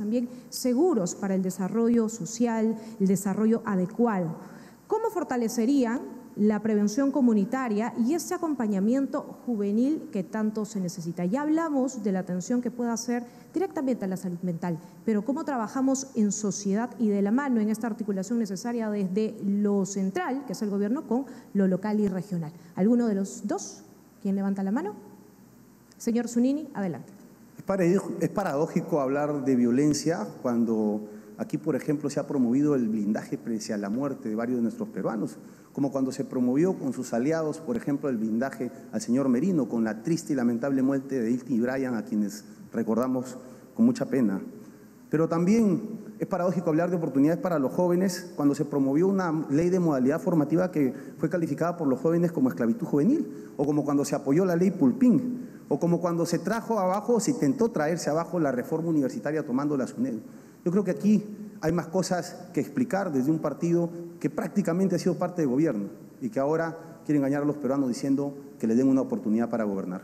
también seguros para el desarrollo social, el desarrollo adecuado. ¿Cómo fortalecerían la prevención comunitaria y ese acompañamiento juvenil que tanto se necesita? Ya hablamos de la atención que pueda hacer directamente a la salud mental, pero ¿cómo trabajamos en sociedad y de la mano en esta articulación necesaria desde lo central, que es el gobierno, con lo local y regional? ¿Alguno de los dos? ¿Quién levanta la mano? Señor Zunini, adelante. Es paradójico hablar de violencia cuando aquí, por ejemplo, se ha promovido el blindaje frente a la muerte de varios de nuestros peruanos, como cuando se promovió con sus aliados, por ejemplo, el blindaje al señor Merino, con la triste y lamentable muerte de Ilti y Brian, a quienes recordamos con mucha pena. Pero también es paradójico hablar de oportunidades para los jóvenes cuando se promovió una ley de modalidad formativa que fue calificada por los jóvenes como esclavitud juvenil, o como cuando se apoyó la ley Pulpín, o como cuando se trajo abajo, se intentó traerse abajo la reforma universitaria tomando la SUNED. Yo creo que aquí hay más cosas que explicar desde un partido que prácticamente ha sido parte del gobierno y que ahora quiere engañar a los peruanos diciendo que les den una oportunidad para gobernar.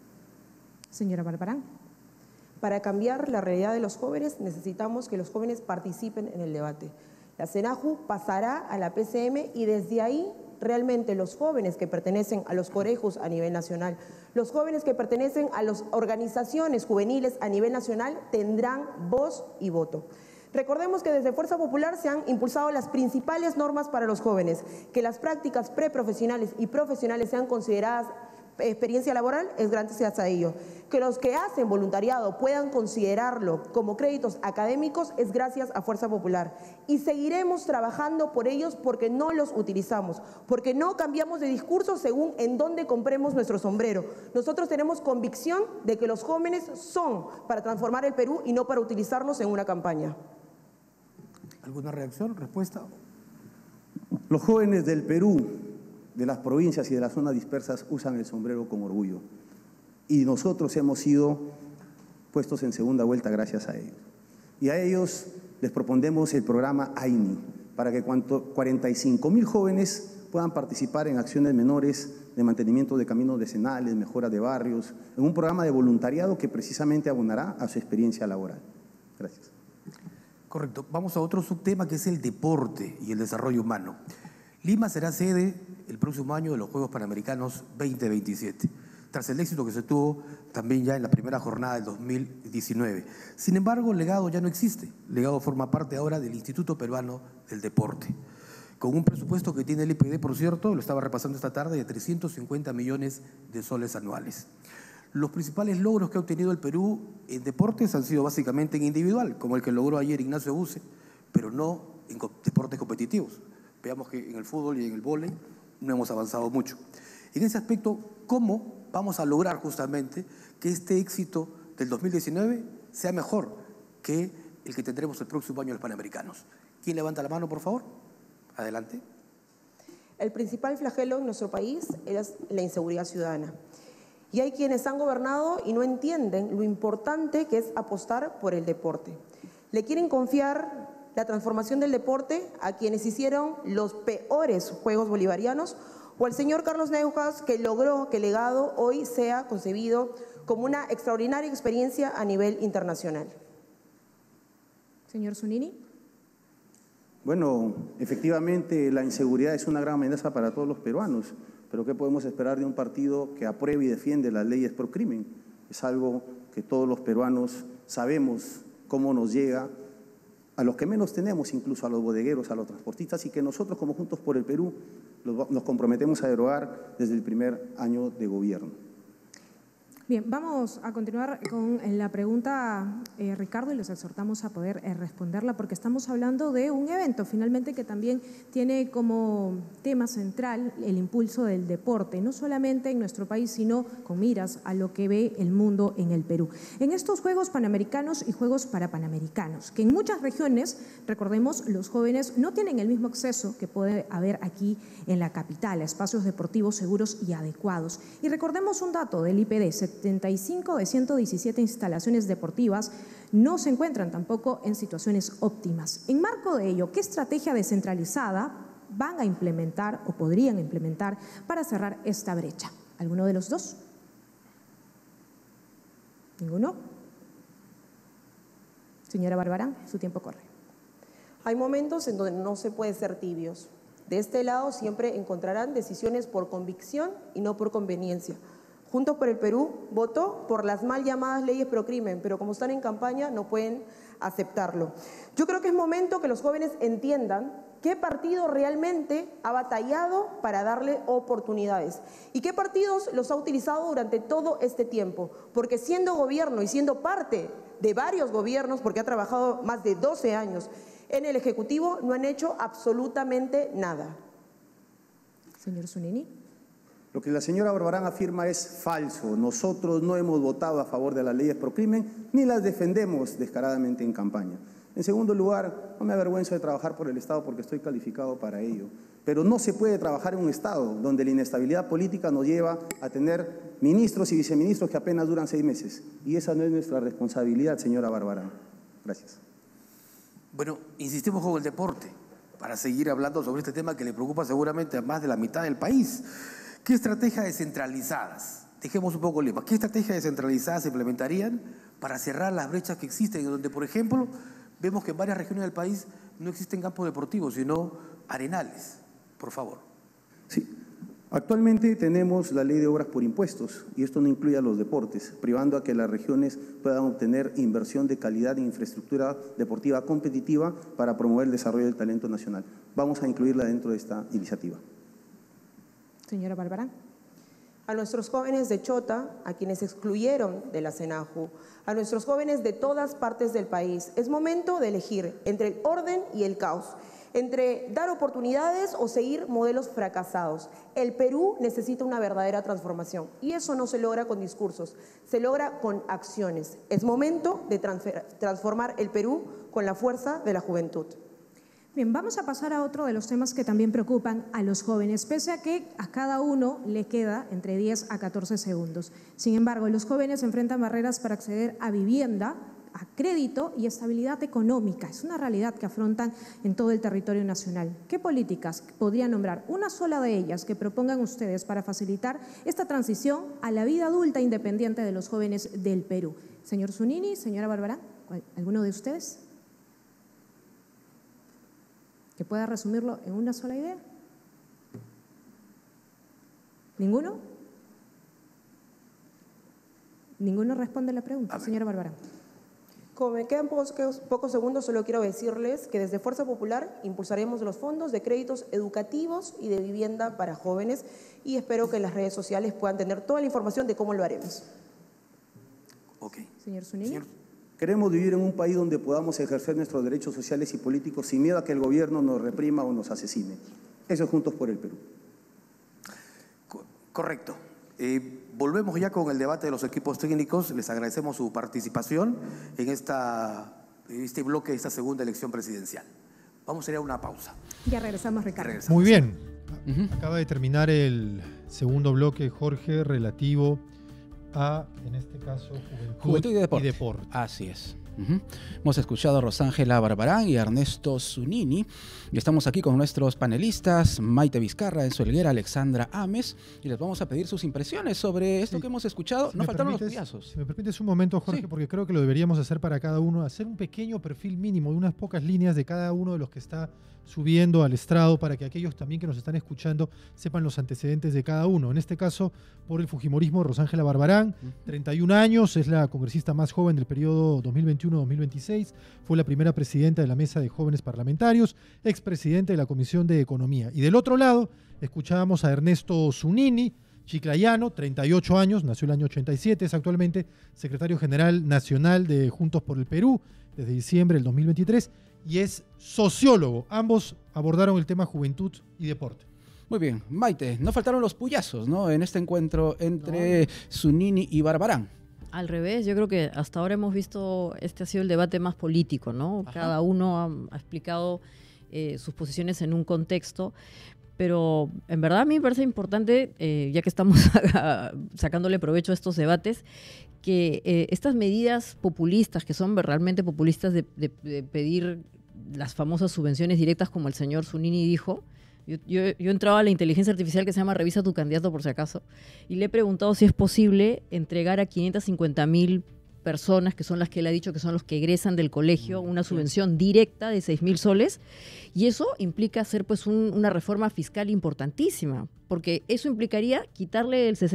Señora Barbarán. Para cambiar la realidad de los jóvenes necesitamos que los jóvenes participen en el debate. La CENAJU pasará a la PCM y desde ahí realmente los jóvenes que pertenecen a los colegios a nivel nacional, los jóvenes que pertenecen a las organizaciones juveniles a nivel nacional tendrán voz y voto. Recordemos que desde Fuerza Popular se han impulsado las principales normas para los jóvenes, que las prácticas preprofesionales y profesionales sean consideradas experiencia laboral es gracias a ello. Que los que hacen voluntariado puedan considerarlo como créditos académicos es gracias a Fuerza Popular. Y seguiremos trabajando por ellos porque no los utilizamos, porque no cambiamos de discurso según en dónde compremos nuestro sombrero. Nosotros tenemos convicción de que los jóvenes son para transformar el Perú y no para utilizarlos en una campaña. ¿Alguna reacción, respuesta? Los jóvenes del Perú, de las provincias y de las zonas dispersas, usan el sombrero con orgullo. Y nosotros hemos sido puestos en segunda vuelta gracias a ellos. Y a ellos les proponemos el programa AINI, para que 45.000 jóvenes puedan participar en acciones menores de mantenimiento de caminos decenales, mejora de barrios, en un programa de voluntariado que precisamente abonará a su experiencia laboral. Gracias. Correcto. Vamos a otro subtema que es el deporte y el desarrollo humano. Lima será sede el próximo año de los Juegos Panamericanos 2027, tras el éxito que se tuvo también ya en la primera jornada del 2019. Sin embargo, Legado ya no existe. Legado forma parte ahora del Instituto Peruano del Deporte, con un presupuesto que tiene el IPD, por cierto, lo estaba repasando esta tarde, de 350 millones de soles anuales. Los principales logros que ha obtenido el Perú en deportes han sido básicamente en individual, como el que logró ayer Ignacio Buse, pero no en deportes competitivos. Veamos que en el fútbol y en el vóley no hemos avanzado mucho. En ese aspecto, ¿cómo vamos a lograr justamente que este éxito del 2019 sea mejor que el que tendremos el próximo año en los Panamericanos? ¿Quién levanta la mano, por favor? Adelante. El principal flagelo en nuestro país es la inseguridad ciudadana. Y hay quienes han gobernado y no entienden lo importante que es apostar por el deporte. Le quieren confiar la transformación del deporte a quienes hicieron los peores Juegos Bolivarianos o al señor Carlos Neuhaus, que logró que Legado hoy sea concebido como una extraordinaria experiencia a nivel internacional. Señor Zunini. Bueno, efectivamente la inseguridad es una gran amenaza para todos los peruanos, pero ¿qué podemos esperar de un partido que apruebe y defiende las leyes pro crimen? Es algo que todos los peruanos sabemos cómo nos llega a los que menos tenemos, incluso a los bodegueros, a los transportistas, y que nosotros como Juntos por el Perú nos comprometemos a derogar desde el primer año de gobierno. Bien, vamos a continuar con la pregunta, Ricardo, y les exhortamos a poder responderla porque estamos hablando de un evento finalmente que también tiene como tema central el impulso del deporte, no solamente en nuestro país, sino con miras a lo que ve el mundo en el Perú. En estos Juegos Panamericanos y Juegos Parapanamericanos, que en muchas regiones, recordemos, los jóvenes no tienen el mismo acceso que puede haber aquí en la capital, a espacios deportivos seguros y adecuados. Y recordemos un dato del IPD, 75 de 117 instalaciones deportivas no se encuentran tampoco en situaciones óptimas. En marco de ello, ¿qué estrategia descentralizada van a implementar o podrían implementar para cerrar esta brecha? ¿Alguno de los dos? ¿Ninguno? Señora Barbarán, su tiempo corre. Hay momentos en donde no se puede ser tibios. De este lado siempre encontrarán decisiones por convicción y no por conveniencia. Juntos por el Perú votó por las mal llamadas leyes pro crimen, pero como están en campaña no pueden aceptarlo. Yo creo que es momento que los jóvenes entiendan qué partido realmente ha batallado para darle oportunidades y qué partidos los ha utilizado durante todo este tiempo, porque siendo gobierno y siendo parte de varios gobiernos, porque ha trabajado más de 12 años en el Ejecutivo, no han hecho absolutamente nada. Señor Zunini. Lo que la señora Barbarán afirma es falso. Nosotros no hemos votado a favor de las leyes pro crimen ni las defendemos descaradamente en campaña. En segundo lugar, no me avergüenzo de trabajar por el Estado porque estoy calificado para ello. Pero no se puede trabajar en un Estado donde la inestabilidad política nos lleva a tener ministros y viceministros que apenas duran 6 meses. Y esa no es nuestra responsabilidad, señora Barbarán. Gracias. Bueno, insistimos con el deporte para seguir hablando sobre este tema que le preocupa seguramente a más de la mitad del país. ¿Qué estrategias descentralizadas? Dejemos un poco Lima. ¿Qué estrategias descentralizadas se implementarían para cerrar las brechas que existen, donde, por ejemplo, vemos que en varias regiones del país no existen campos deportivos, sino arenales? Por favor. Sí. Actualmente tenemos la ley de obras por impuestos y esto no incluye a los deportes, privando a que las regiones puedan obtener inversión de calidad en infraestructura deportiva competitiva para promover el desarrollo del talento nacional. Vamos a incluirla dentro de esta iniciativa. Señora Barbarán. A nuestros jóvenes de Chota, a quienes excluyeron de la SENAJU, a nuestros jóvenes de todas partes del país, es momento de elegir entre el orden y el caos, entre dar oportunidades o seguir modelos fracasados. El Perú necesita una verdadera transformación y eso no se logra con discursos, se logra con acciones. Es momento de transformar el Perú con la fuerza de la juventud. Bien, vamos a pasar a otro de los temas que también preocupan a los jóvenes, pese a que a cada uno le queda entre 10 a 14 segundos. Sin embargo, los jóvenes enfrentan barreras para acceder a vivienda, a crédito y estabilidad económica. Es una realidad que afrontan en todo el territorio nacional. ¿Qué políticas podrían nombrar? Una sola de ellas que propongan ustedes para facilitar esta transición a la vida adulta independiente de los jóvenes del Perú. Señor Zunini, señora Barbarán, ¿alguno de ustedes? ¿Que pueda resumirlo en una sola idea? ¿Ninguno? ¿Ninguno responde la pregunta? Señora Barbarán. Como me quedan pocos segundos, solo quiero decirles que desde Fuerza Popular impulsaremos los fondos de créditos educativos y de vivienda para jóvenes y espero que en las redes sociales puedan tener toda la información de cómo lo haremos. Ok. Señor Zunini. Queremos vivir en un país donde podamos ejercer nuestros derechos sociales y políticos sin miedo a que el gobierno nos reprima o nos asesine. Eso es Juntos por el Perú. Correcto. Volvemos ya con el debate de los equipos técnicos. Les agradecemos su participación en este bloque de esta segunda elección presidencial. Vamos a ir a una pausa. Ya regresamos, Ricardo. Muy bien. Acaba de terminar el segundo bloque, Jorge, relativo a, en este caso, juventud y deporte. Así es. Hemos escuchado a Rosángela Barbarán y a Ernesto Zunini y estamos aquí con nuestros panelistas Maite Vizcarra, Enzo Helguera, Alexandra Ames y les vamos a pedir sus impresiones sobre esto que hemos escuchado. No faltaron los puyazos. Si me permites un momento, Jorge, porque creo que lo deberíamos hacer para cada uno, hacer un pequeño perfil mínimo de unas pocas líneas de cada uno de los que está subiendo al estrado para que aquellos también que nos están escuchando sepan los antecedentes de cada uno. En este caso, por el fujimorismo, Rosángela Barbarán, 31 años, es la congresista más joven del periodo 2021-2026, fue la primera presidenta de la Mesa de Jóvenes Parlamentarios, expresidenta de la Comisión de Economía. Y del otro lado, escuchábamos a Ernesto Zunini, chiclayano, 38 años, nació el año 87, es actualmente secretario general nacional de Juntos por el Perú desde diciembre del 2023 y es sociólogo. Ambos abordaron el tema juventud y deporte. Muy bien. Maite, no faltaron los puyazos, ¿no?, en este encuentro entre Zunini y Barbarán. Al revés, yo creo que hasta ahora hemos visto, este ha sido el debate más político, ¿no? Ajá. Cada uno ha explicado sus posiciones en un contexto, pero en verdad a mí me parece importante, ya que estamos sacándole provecho a estos debates, que estas medidas populistas, que son realmente populistas de pedir las famosas subvenciones directas, como el señor Zunini dijo. Yo entraba a la inteligencia artificial que se llama Revisa tu candidato por si acaso y le he preguntado si es posible entregar a 550,000 personas, que son las que él ha dicho que son los que egresan del colegio, una subvención directa de 6.000 soles, y eso implica hacer pues una reforma fiscal importantísima, porque eso implicaría quitarle el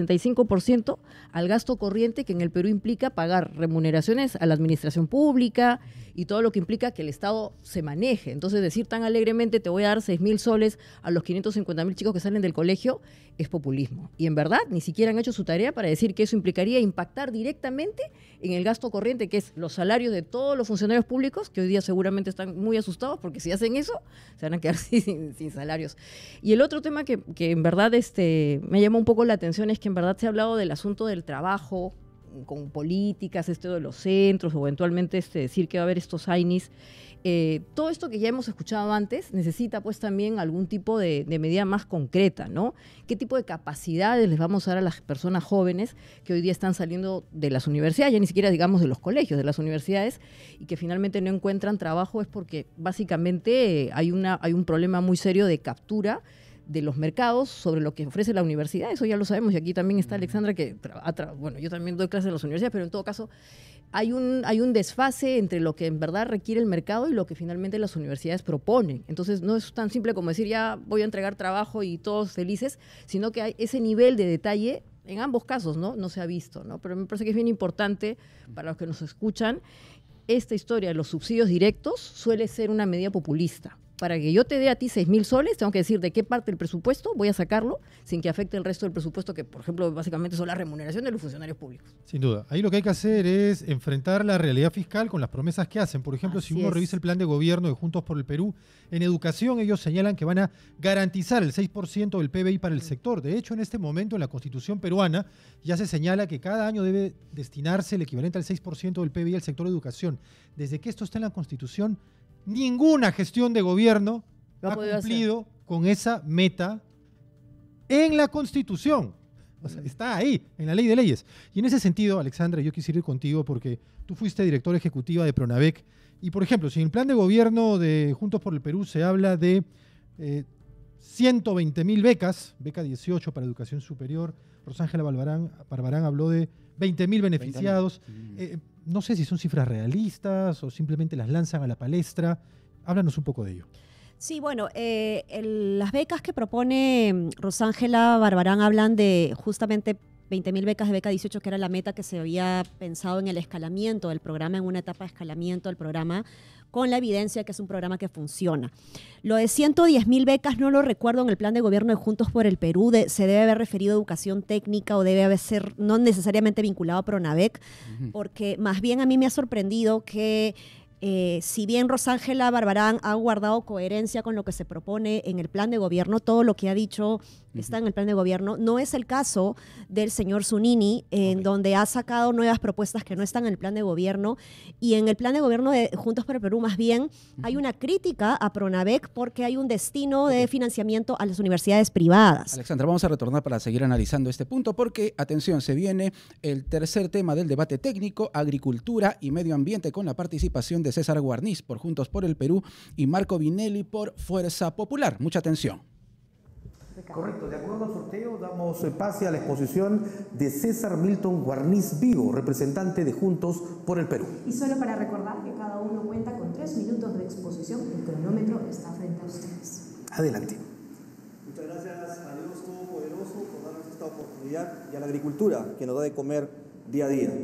65% al gasto corriente, que en el Perú implica pagar remuneraciones a la administración pública y todo lo que implica que el Estado se maneje. Entonces, decir tan alegremente te voy a dar 6.000 soles a los 550.000 chicos que salen del colegio es populismo. Y en verdad ni siquiera han hecho su tarea para decir que eso implicaría impactar directamente en el gasto corriente, que es los salarios de todos los funcionarios públicos, que hoy día seguramente están muy asustados porque si hacen eso se van a quedar sin salarios. Y el otro tema que en verdad me llama un poco la atención es que en verdad se ha hablado del asunto del trabajo con políticas, de los centros, o eventualmente decir que va a haber estos AINIs. Todo esto que ya hemos escuchado antes necesita pues también algún tipo de medida más concreta, ¿no? ¿Qué tipo de capacidades les vamos a dar a las personas jóvenes que hoy día están saliendo de las universidades, ya ni siquiera digamos de los colegios, de las universidades, y que finalmente no encuentran trabajo? Es porque básicamente hay un problema muy serio de captura de los mercados sobre lo que ofrece la universidad. Eso ya lo sabemos, y aquí también está Alexandra, que bueno, yo también doy clases en las universidades, pero en todo caso hay un desfase entre lo que en verdad requiere el mercado y lo que finalmente las universidades proponen. Entonces no es tan simple como decir ya voy a entregar trabajo y todos felices, sino que hay ese nivel de detalle en ambos casos, no se ha visto, ¿no? Pero me parece que es bien importante para los que nos escuchan. Esta historia de los subsidios directos suele ser una medida populista. Para que yo te dé a ti 6.000 soles, tengo que decir de qué parte del presupuesto voy a sacarlo sin que afecte el resto del presupuesto, que, por ejemplo, básicamente son la remuneración de los funcionarios públicos. Sin duda. Ahí lo que hay que hacer es enfrentar la realidad fiscal con las promesas que hacen. Por ejemplo, si uno revisa el plan de gobierno de Juntos por el Perú, en educación ellos señalan que van a garantizar el 6% del PBI para el sector. De hecho, en este momento, en la Constitución peruana, ya se señala que cada año debe destinarse el equivalente al 6% del PBI al sector de educación. Desde que esto está en la Constitución, ninguna gestión de gobierno ha cumplido con esa meta en la Constitución. O sea, está ahí, en la ley de leyes. Y en ese sentido, Alexandra, yo quisiera ir contigo porque tú fuiste directora ejecutiva de Pronavec. Y, por ejemplo, si en el plan de gobierno de Juntos por el Perú se habla de 120.000 becas, beca 18 para educación superior, Rosángela Barbarán habló de 20.000 beneficiados. No sé si son cifras realistas o simplemente las lanzan a la palestra. Háblanos un poco de ello. Sí, bueno, las becas que propone Rosángela Barbarán hablan de justamente 20.000 becas de beca 18, que era la meta que se había pensado en el escalamiento del programa, en una etapa de escalamiento del programa, con la evidencia que es un programa que funciona. Lo de 110.000 becas no lo recuerdo en el plan de gobierno de Juntos por el Perú, se debe haber referido a educación técnica o debe ser no necesariamente vinculado a Pronavec, porque más bien a mí me ha sorprendido que si bien Rosángela Barbarán ha guardado coherencia con lo que se propone en el plan de gobierno, todo lo que ha dicho está en el plan de gobierno, no es el caso del señor Zunini, en donde ha sacado nuevas propuestas que no están en el plan de gobierno, y en el plan de gobierno de Juntos por el Perú más bien hay una crítica a Pronavec porque hay un destino de financiamiento a las universidades privadas. Alexandra, vamos a retornar para seguir analizando este punto porque, atención, se viene el tercer tema del debate técnico, agricultura y medio ambiente, con la participación de César Guarniz por Juntos por el Perú y Marco Vinelli por Fuerza Popular. Mucha atención. Correcto, de acuerdo al sorteo damos pase a la exposición de César Milton Guarniz Vigo, representante de Juntos por el Perú. Y solo para recordar que cada uno cuenta con 3 minutos de exposición, el cronómetro está frente a ustedes. Adelante. Muchas gracias a Dios Todopoderoso por darnos esta oportunidad y a la agricultura que nos da de comer día a día.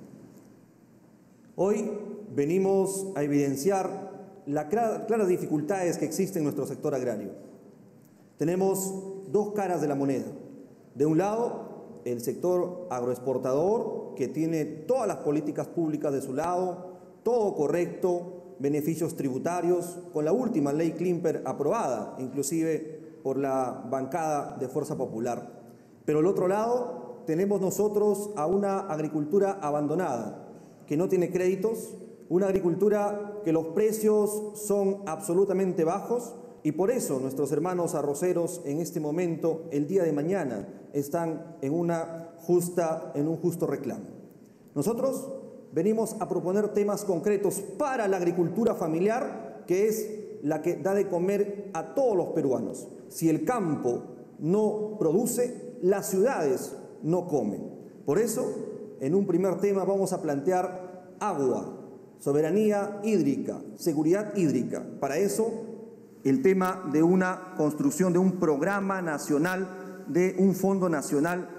Hoy venimos a evidenciar las claras dificultades que existen en nuestro sector agrario. Tenemos dos caras de la moneda. De un lado, el sector agroexportador, que tiene todas las políticas públicas de su lado, todo correcto, beneficios tributarios, con la última ley Klimper aprobada, inclusive por la bancada de Fuerza Popular. Pero al otro lado, tenemos nosotros a una agricultura abandonada, que no tiene créditos, una agricultura que los precios son absolutamente bajos, y por eso nuestros hermanos arroceros en este momento, el día de mañana, están en un justo reclamo. Nosotros venimos a proponer temas concretos para la agricultura familiar, que es la que da de comer a todos los peruanos. Si el campo no produce, las ciudades no comen. Por eso En un primer tema vamos a plantear agua, soberanía hídrica, seguridad hídrica. Para eso, el tema de una construcción de un programa nacional, de un fondo nacional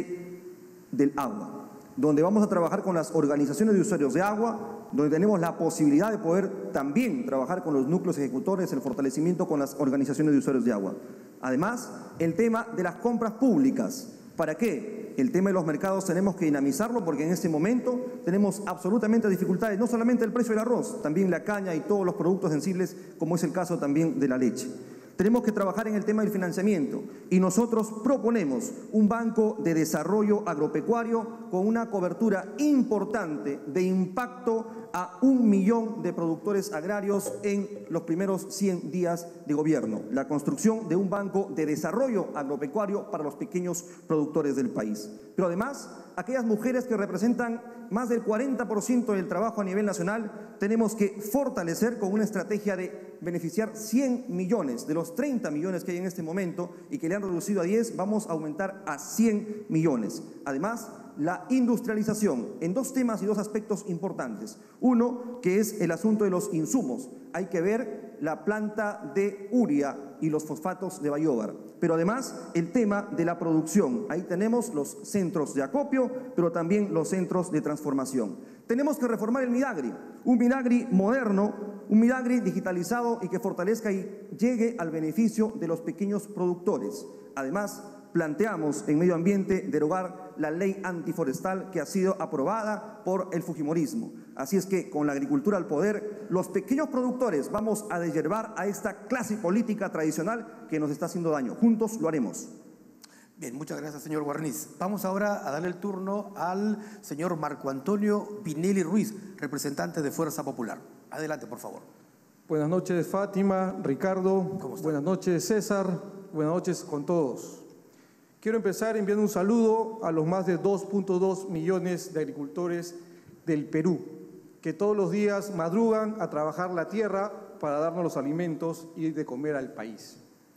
del agua, donde vamos a trabajar con las organizaciones de usuarios de agua, donde tenemos la posibilidad de poder también trabajar con los núcleos ejecutores, el fortalecimiento con las organizaciones de usuarios de agua. Además, el tema de las compras públicas. ¿Para qué? El tema de los mercados tenemos que dinamizarlo porque en este momento tenemos absolutamente dificultades, no solamente el precio del arroz, también la caña y todos los productos sensibles, como es el caso también de la leche. Tenemos que trabajar en el tema del financiamiento y nosotros proponemos un banco de desarrollo agropecuario con una cobertura importante de impacto a 1 millón de productores agrarios en los primeros 100 días de gobierno. La construcción de un banco de desarrollo agropecuario para los pequeños productores del país. Pero además, aquellas mujeres que representan más del 40% del trabajo a nivel nacional, tenemos que fortalecer con una estrategia de beneficiar 100 millones de los 30 millones que hay en este momento y que le han reducido a 10, vamos a aumentar a 100 millones. Además, la industrialización en 2 temas y 2 aspectos importantes. Uno, que es el asunto de los insumos. Hay que ver la planta de urea y los fosfatos de Bayóvar. Pero además, el tema de la producción. Ahí tenemos los centros de acopio, pero también los centros de transformación. Tenemos que reformar el Midagri, un Midagri moderno, un Midagri digitalizado y que fortalezca y llegue al beneficio de los pequeños productores. Además, planteamos en medio ambiente derogar la ley antiforestal que ha sido aprobada por el fujimorismo. Así es que con la agricultura al poder, los pequeños productores vamos a deshiervar a esta clase política tradicional que nos está haciendo daño. Juntos lo haremos. Bien, muchas gracias, señor Guarniz. Vamos ahora a darle el turno al señor Marco Antonio Pinelli Ruiz, representante de Fuerza Popular. Adelante, por favor. Buenas noches, Fátima, Ricardo. Buenas noches, César. Buenas noches con todos. Quiero empezar enviando un saludo a los más de 2.2 millones de agricultores del Perú, que todos los días madrugan a trabajar la tierra para darnos los alimentos y de comer al país.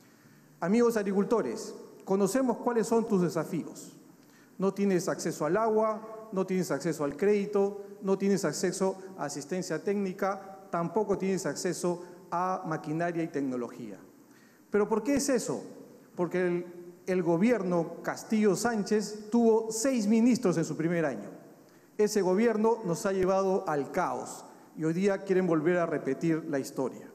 Amigos agricultores, conocemos cuáles son tus desafíos. No tienes acceso al agua, no tienes acceso al crédito, no tienes acceso a asistencia técnica, tampoco tienes acceso a maquinaria y tecnología. ¿Pero por qué es eso? Porque el gobierno Castillo-Sánchez tuvo 6 ministros en su primer año. Ese gobierno nos ha llevado al caos y hoy día quieren volver a repetir la historia.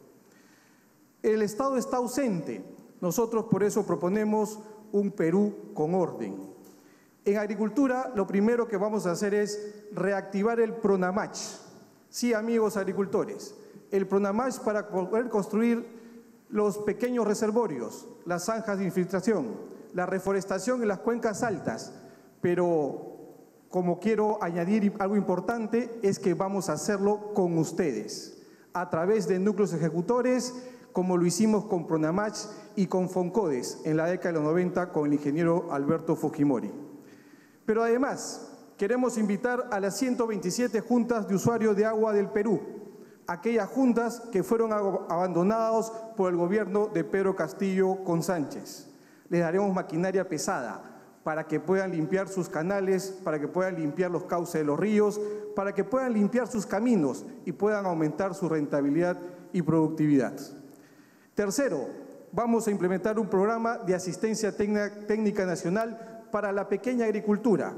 El Estado está ausente. Nosotros por eso proponemos un Perú con orden. En agricultura, lo primero que vamos a hacer es reactivar el Pronamach. Sí, amigos agricultores, el Pronamach para poder construir los pequeños reservorios, las zanjas de infiltración, la reforestación en las cuencas altas, pero como quiero añadir algo importante es que vamos a hacerlo con ustedes, a través de núcleos ejecutores, como lo hicimos con Pronamach y con Foncodes en la década de los 90 con el ingeniero Alberto Fujimori. Pero además, queremos invitar a las 127 juntas de usuarios de agua del Perú, aquellas juntas que fueron abandonadas por el gobierno de Pedro Castillo con Sánchez. Les daremos maquinaria pesada para que puedan limpiar sus canales, para que puedan limpiar los cauces de los ríos, para que puedan limpiar sus caminos y puedan aumentar su rentabilidad y productividad. Tercero, vamos a implementar un programa de asistencia técnica nacional para la pequeña agricultura.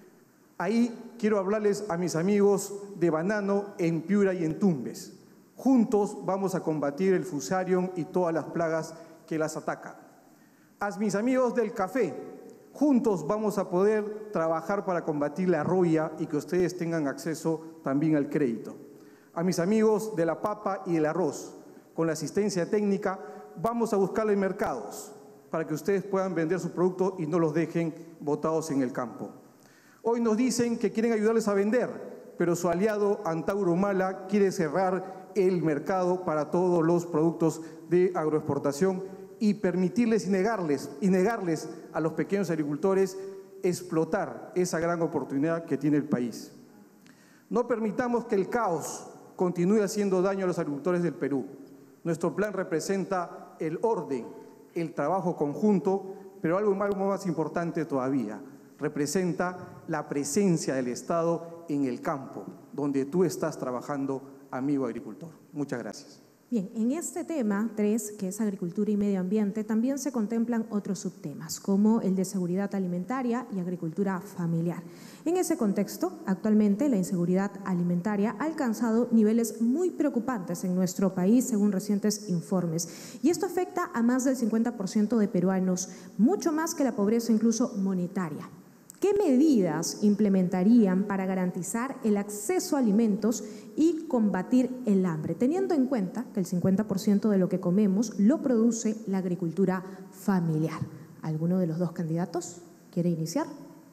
Ahí quiero hablarles a mis amigos de banano en Piura y en Tumbes. Juntos vamos a combatir el Fusarium y todas las plagas que las atacan. A mis amigos del café, juntos vamos a poder trabajar para combatir la roya y que ustedes tengan acceso también al crédito. A mis amigos de la papa y el arroz, con la asistencia técnica, vamos a buscarle mercados para que ustedes puedan vender su producto y no los dejen botados en el campo. Hoy nos dicen que quieren ayudarles a vender, pero su aliado Antauro Humala quiere cerrar el mercado para todos los productos de agroexportación y permitirles y negarles a los pequeños agricultores explotar esa gran oportunidad que tiene el país. No permitamos que el caos continúe haciendo daño a los agricultores del Perú. Nuestro plan representa el orden, el trabajo conjunto, pero algo más importante todavía. representa la presencia del Estado en el campo, donde tú estás trabajando, amigo agricultor. Muchas gracias. Bien, en este tema 3, que es agricultura y medio ambiente, también se contemplan otros subtemas, como el de seguridad alimentaria y agricultura familiar. En ese contexto, actualmente la inseguridad alimentaria ha alcanzado niveles muy preocupantes en nuestro país, según recientes informes. Y esto afecta a más del 50% de peruanos, mucho más que la pobreza incluso monetaria. ¿Qué medidas implementarían para garantizar el acceso a alimentos y combatir el hambre, teniendo en cuenta que el 50% de lo que comemos lo produce la agricultura familiar? ¿Alguno de los dos candidatos quiere iniciar?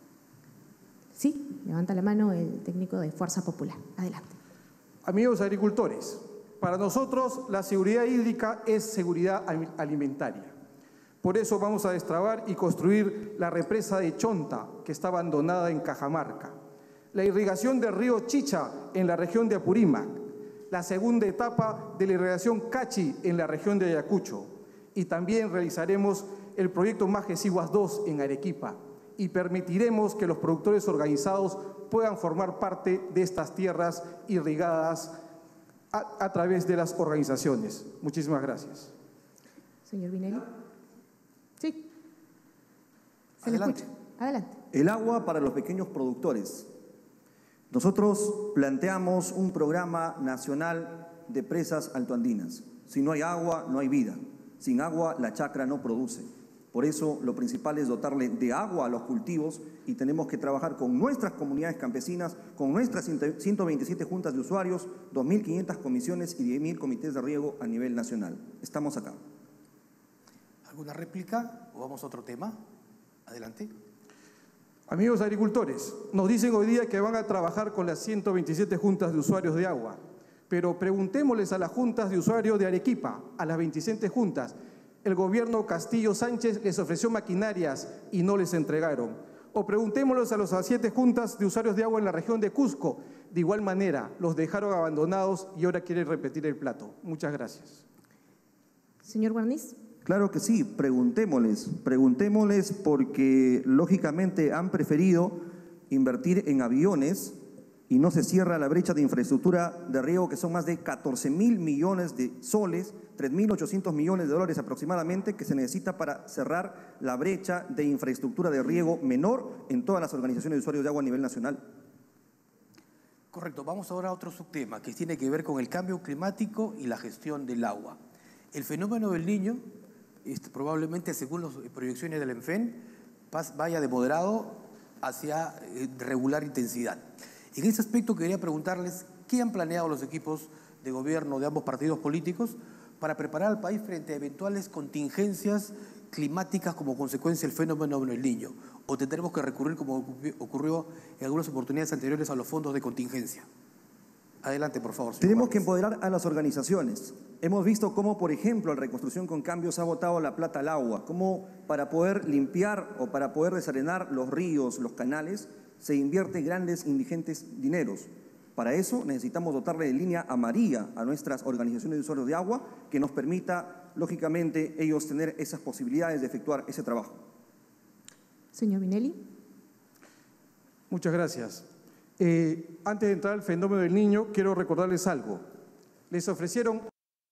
Sí, levanta la mano el técnico de Fuerza Popular. Adelante. Amigos agricultores, para nosotros la seguridad hídrica es seguridad alimentaria. Por eso vamos a destrabar y construir la represa de Chonta, que está abandonada en Cajamarca, la irrigación del río Chicha en la región de Apurímac, la segunda etapa de la irrigación Cachi en la región de Ayacucho, y también realizaremos el proyecto Majesiguas 2 en Arequipa, y permitiremos que los productores organizados puedan formar parte de estas tierras irrigadas a través de las organizaciones. Muchísimas gracias. Señor Vinelli. Sí. Adelante. Adelante. El agua para los pequeños productores. Nosotros planteamos un programa nacional de presas altoandinas. Si no hay agua, no hay vida. Sin agua, la chacra no produce. Por eso, lo principal es dotarle de agua a los cultivos y tenemos que trabajar con nuestras comunidades campesinas, con nuestras 127 juntas de usuarios, 2.500 comisiones y 10.000 comités de riego a nivel nacional. Estamos acá. ¿Alguna réplica o vamos a otro tema? Adelante. Amigos agricultores, nos dicen hoy día que van a trabajar con las 127 juntas de usuarios de agua, pero preguntémosles a las juntas de usuarios de Arequipa, a las 27 juntas. El gobierno Castillo Sánchez les ofreció maquinarias y no les entregaron. O preguntémosles a las 7 juntas de usuarios de agua en la región de Cusco. De igual manera, los dejaron abandonados y ahora quieren repetir el plato. Muchas gracias. Señor Guarniz. Claro que sí, preguntémosles porque lógicamente han preferido invertir en aviones y no se cierra la brecha de infraestructura de riego, que son más de 14.000 millones de soles, 3.800 millones de dólares aproximadamente, que se necesita para cerrar la brecha de infraestructura de riego menor en todas las organizaciones de usuarios de agua a nivel nacional. Correcto, vamos ahora a otro subtema que tiene que ver con el cambio climático y la gestión del agua. El fenómeno del Niño, probablemente según las proyecciones del ENFEN, vaya de moderado hacia regular intensidad. En ese aspecto quería preguntarles qué han planeado los equipos de gobierno de ambos partidos políticos para preparar al país frente a eventuales contingencias climáticas como consecuencia del fenómeno del Niño, o tendremos que recurrir, como ocurrió en algunas oportunidades anteriores, a los fondos de contingencia. Adelante, por favor. Tenemos que empoderar a las organizaciones. Hemos visto cómo, por ejemplo, en Reconstrucción con Cambio se ha botado la plata al agua, cómo para poder limpiar o para poder desarenar los ríos, los canales, se invierte grandes, indigentes dineros. Para eso necesitamos dotarle de línea amarilla a nuestras organizaciones de usuarios de agua que nos permita, lógicamente, ellos tener esas posibilidades de efectuar ese trabajo. Señor Vinelli. Muchas gracias. Antes de entrar al fenómeno del Niño, quiero recordarles algo. Les ofrecieron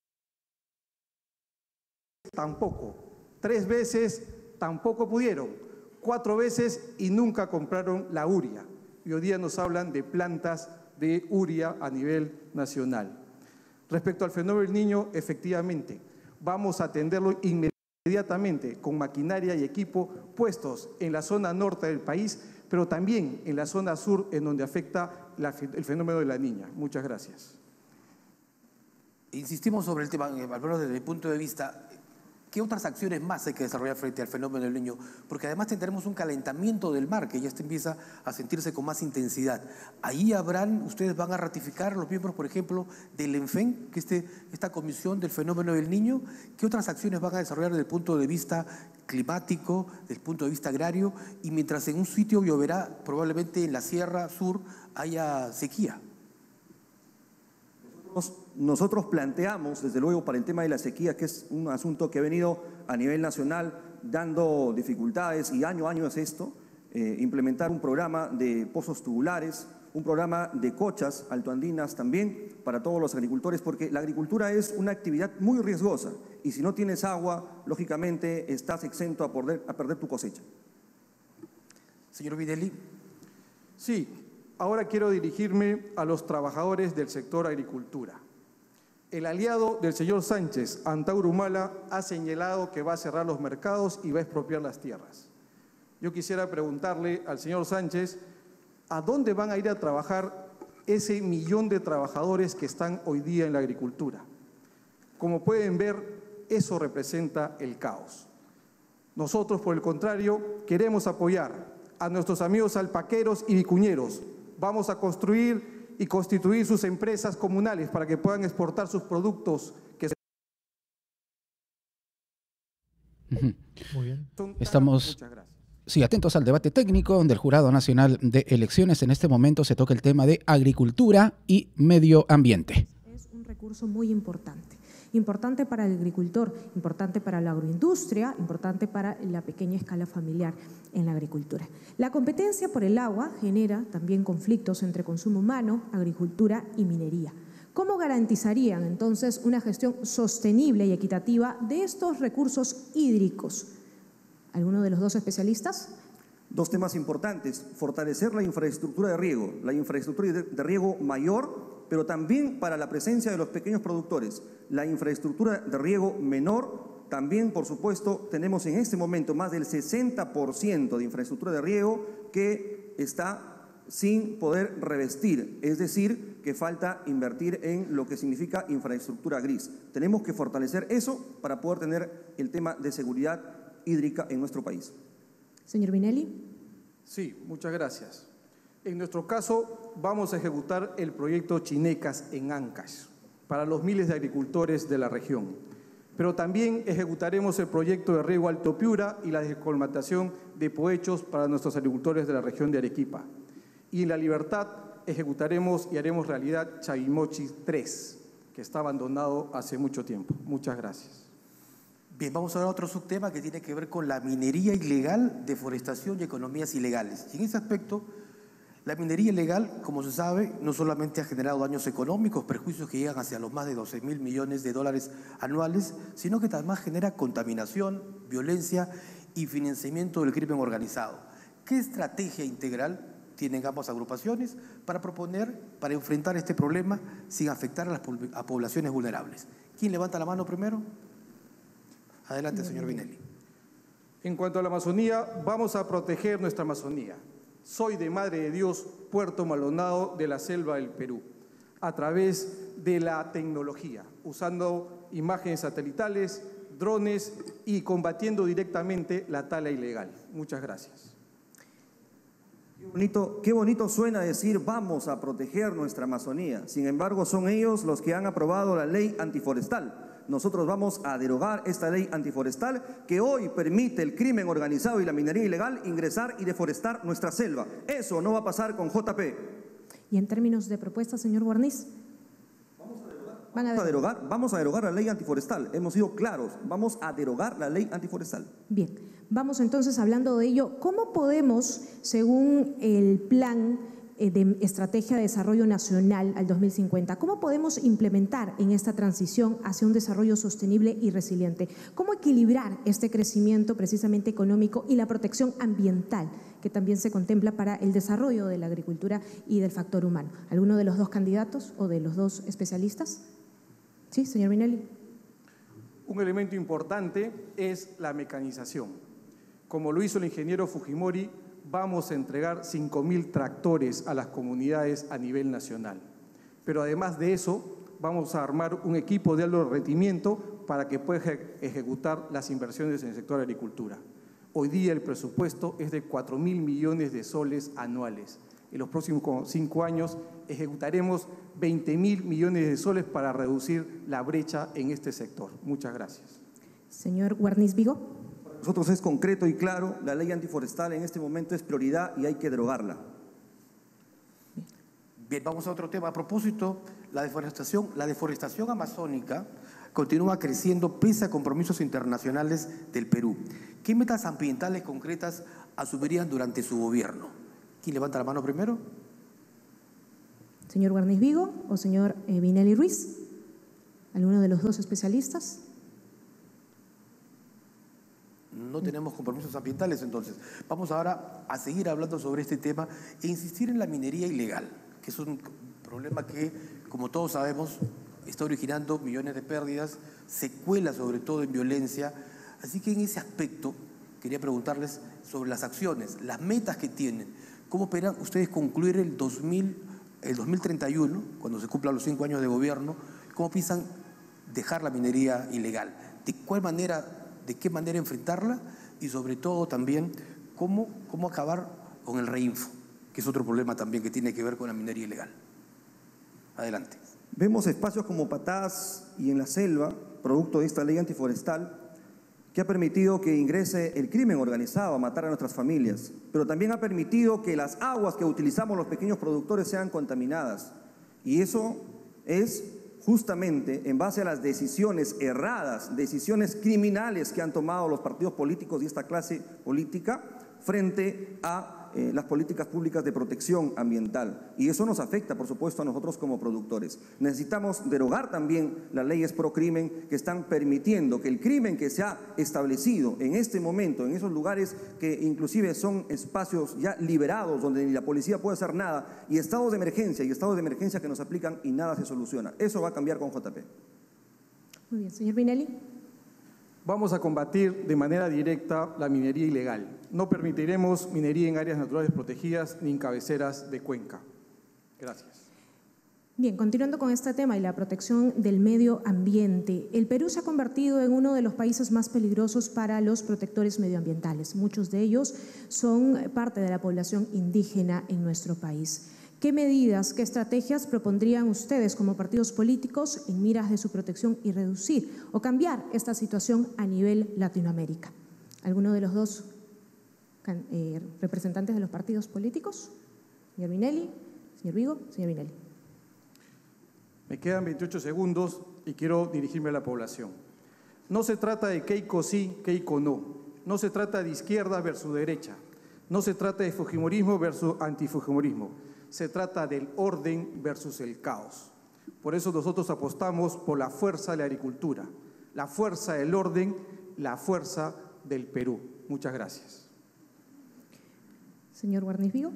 tampoco. 3 veces tampoco pudieron. 4 veces y nunca compraron la urea. Y hoy día nos hablan de plantas de urea a nivel nacional. Respecto al fenómeno del Niño, efectivamente, vamos a atenderlo inmediatamente con maquinaria y equipo puestos en la zona norte del país, pero también en la zona sur, en donde afecta el fenómeno de la Niña. Muchas gracias. Insistimos sobre el tema, al menos desde mi punto de vista. ¿Qué otras acciones más hay que desarrollar frente al fenómeno del Niño? Porque además tendremos un calentamiento del mar que ya empieza a sentirse con más intensidad. Ahí ustedes van a ratificar los miembros, por ejemplo, del ENFEN, que esta comisión del fenómeno del Niño. ¿Qué otras acciones van a desarrollar desde el punto de vista climático, desde el punto de vista agrario? Y mientras en un sitio lloverá, probablemente en la Sierra Sur haya sequía. Nosotros planteamos, desde luego, para el tema de la sequía, que es un asunto que ha venido a nivel nacional dando dificultades y año a año es esto, implementar un programa de pozos tubulares, un programa de cochas altoandinas también para todos los agricultores, porque la agricultura es una actividad muy riesgosa y si no tienes agua, lógicamente estás exento a perder tu cosecha. Señor Vinelli. Sí, ahora quiero dirigirme a los trabajadores del sector agricultura. El aliado del señor Sánchez, Antauro Humala, ha señalado que va a cerrar los mercados y va a expropiar las tierras. Yo quisiera preguntarle al señor Sánchez, ¿a dónde van a ir a trabajar ese millón de trabajadores que están hoy día en la agricultura? Como pueden ver, eso representa el caos. Nosotros, por el contrario, queremos apoyar a nuestros amigos alpaqueros y vicuñeros. Vamos a construir y constituir sus empresas comunales para que puedan exportar sus productos que Muy bien. Estamos Muchas gracias. sí, atentos al debate técnico del Jurado Nacional de Elecciones. En este momento se toca el tema de agricultura y medio ambiente. Es un recurso muy importante. Importante para el agricultor, importante para la agroindustria, importante para la pequeña escala familiar en la agricultura. La competencia por el agua genera también conflictos entre consumo humano, agricultura y minería. ¿Cómo garantizarían entonces una gestión sostenible y equitativa de estos recursos hídricos? ¿Alguno de los dos especialistas? Dos temas importantes: fortalecer la infraestructura de riego, de riego mayor, pero también para la presencia de los pequeños productores. La infraestructura de riego menor, también, por supuesto, tenemos en este momento más del 60% de infraestructura de riego que está sin poder revestir, es decir, que falta invertir en lo que significa infraestructura gris. Tenemos que fortalecer eso para poder tener el tema de seguridad hídrica en nuestro país. Señor Vinelli. Sí, muchas gracias. En nuestro caso, vamos a ejecutar el proyecto Chinecas en Ancash para los miles de agricultores de la región. Pero también ejecutaremos el proyecto de riego Alto Piura y la descolmatación de Poechos para nuestros agricultores de la región de Arequipa. Y en La Libertad ejecutaremos y haremos realidad Chavimochi 3, que está abandonado hace mucho tiempo. Muchas gracias. Bien, vamos a ver otro subtema que tiene que ver con la minería ilegal, deforestación y economías ilegales. Y en ese aspecto, la minería ilegal, como se sabe, no solamente ha generado daños económicos, perjuicios que llegan hacia los más de 12.000 millones de dólares anuales, sino que también genera contaminación, violencia y financiamiento del crimen organizado. ¿Qué estrategia integral tienen ambas agrupaciones para enfrentar este problema sin afectar a poblaciones vulnerables? ¿Quién levanta la mano primero? Adelante, señor Vinelli. En cuanto a la Amazonía, vamos a proteger nuestra Amazonía. Soy de Madre de Dios, Puerto Maldonado de la selva del Perú, a través de la tecnología, usando imágenes satelitales, drones y combatiendo directamente la tala ilegal. Muchas gracias. Qué bonito suena decir vamos a proteger nuestra Amazonía. Sin embargo, son ellos los que han aprobado la ley antiforestal. Nosotros vamos a derogar esta ley antiforestal que hoy permite el crimen organizado y la minería ilegal ingresar y deforestar nuestra selva. Eso no va a pasar con JP. Y en términos de propuesta, señor Guarniz. Vamos a derogar la ley antiforestal. Hemos sido claros, vamos a derogar la ley antiforestal. Bien, vamos entonces hablando de ello. ¿Cómo podemos, según el plan de Estrategia de Desarrollo Nacional al 2050, cómo podemos implementar en esta transición hacia un desarrollo sostenible y resiliente? ¿Cómo equilibrar este crecimiento precisamente económico y la protección ambiental que también se contempla para el desarrollo de la agricultura y del factor humano? ¿Alguno de los dos candidatos o de los dos especialistas? Sí, señor Vinelli. Un elemento importante es la mecanización. Como lo hizo el ingeniero Fujimori, vamos a entregar 5.000 tractores a las comunidades a nivel nacional. Pero además de eso, vamos a armar un equipo de alto rendimiento para que pueda ejecutar las inversiones en el sector agricultura. Hoy día el presupuesto es de 4.000 millones de soles anuales. En los próximos 5 años ejecutaremos 20.000 millones de soles para reducir la brecha en este sector. Muchas gracias. Señor Guarniz Vigo. Nosotros es concreto y claro, la ley antiforestal en este momento es prioridad y hay que derogarla. Bien, vamos a otro tema. A propósito, la deforestación amazónica continúa creciendo pese a compromisos internacionales del Perú. ¿Qué metas ambientales concretas asumirían durante su gobierno? ¿Quién levanta la mano primero? ¿Señor Guarniz Vigo o señor Vinelli Ruiz? ¿Alguno de los dos especialistas? No tenemos compromisos ambientales, entonces. Vamos ahora a seguir hablando sobre este tema e insistir en la minería ilegal, que es un problema que, como todos sabemos, está originando millones de pérdidas, secuelas sobre todo en violencia. Así que en ese aspecto quería preguntarles sobre las acciones, las metas que tienen. ¿Cómo esperan ustedes concluir el 2031, cuando se cumplan los 5 años de gobierno? ¿Cómo piensan dejar la minería ilegal? ¿De qué manera enfrentarla? Y sobre todo también, ¿cómo acabar con el reinfo? Que es otro problema también que tiene que ver con la minería ilegal. Adelante. Vemos espacios como Patás y en la selva, producto de esta ley antiforestal, que ha permitido que ingrese el crimen organizado a matar a nuestras familias, pero también ha permitido que las aguas que utilizamos los pequeños productores sean contaminadas. Y eso es justamente en base a las decisiones erradas, decisiones criminales que han tomado los partidos políticos y esta clase política frente a las políticas públicas de protección ambiental. Y eso nos afecta, por supuesto, a nosotros como productores. Necesitamos derogar también las leyes pro crimen que están permitiendo que el crimen que se ha establecido en este momento, en esos lugares que inclusive son espacios ya liberados, donde ni la policía puede hacer nada, y estados de emergencia que nos aplican y nada se soluciona. Eso va a cambiar con JP. Muy bien, señor Vinelli. Vamos a combatir de manera directa la minería ilegal. No permitiremos minería en áreas naturales protegidas ni en cabeceras de cuenca. Gracias. Bien, continuando con este tema y la protección del medio ambiente, el Perú se ha convertido en uno de los países más peligrosos para los protectores medioambientales. Muchos de ellos son parte de la población indígena en nuestro país. ¿Qué medidas, qué estrategias propondrían ustedes como partidos políticos en miras de su protección y reducir o cambiar esta situación a nivel Latinoamérica? ¿Alguno de los dos representantes de los partidos políticos? Señor Vinelli, señor Vigo, señor Vinelli. Me quedan 28 segundos y quiero dirigirme a la población. No se trata de Keiko sí, Keiko no. No se trata de izquierda versus derecha. No se trata de fujimorismo versus antifujimorismo. Se trata del orden versus el caos. Por eso nosotros apostamos por la fuerza de la agricultura, la fuerza del orden, la fuerza del Perú. Muchas gracias. Señor Guarniz Vigo.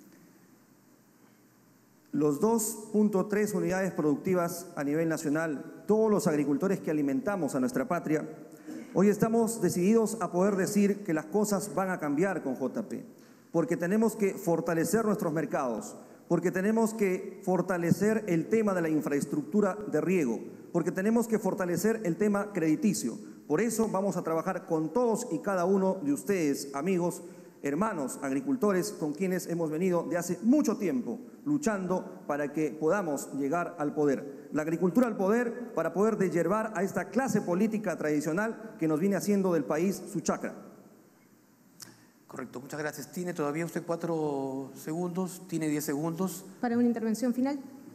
Los 2.3 unidades productivas a nivel nacional, todos los agricultores que alimentamos a nuestra patria, hoy estamos decididos a poder decir que las cosas van a cambiar con JP, porque tenemos que fortalecer nuestros mercados, porque tenemos que fortalecer el tema de la infraestructura de riego, porque tenemos que fortalecer el tema crediticio. Por eso vamos a trabajar con todos y cada uno de ustedes, amigos, hermanos agricultores, con quienes hemos venido de hace mucho tiempo luchando para que podamos llegar al poder. La agricultura al poder para poder deshiervar a esta clase política tradicional que nos viene haciendo del país su chacra. Correcto, muchas gracias. ¿Tiene todavía usted 4 segundos? ¿Tiene 10 segundos? ¿Para una intervención final?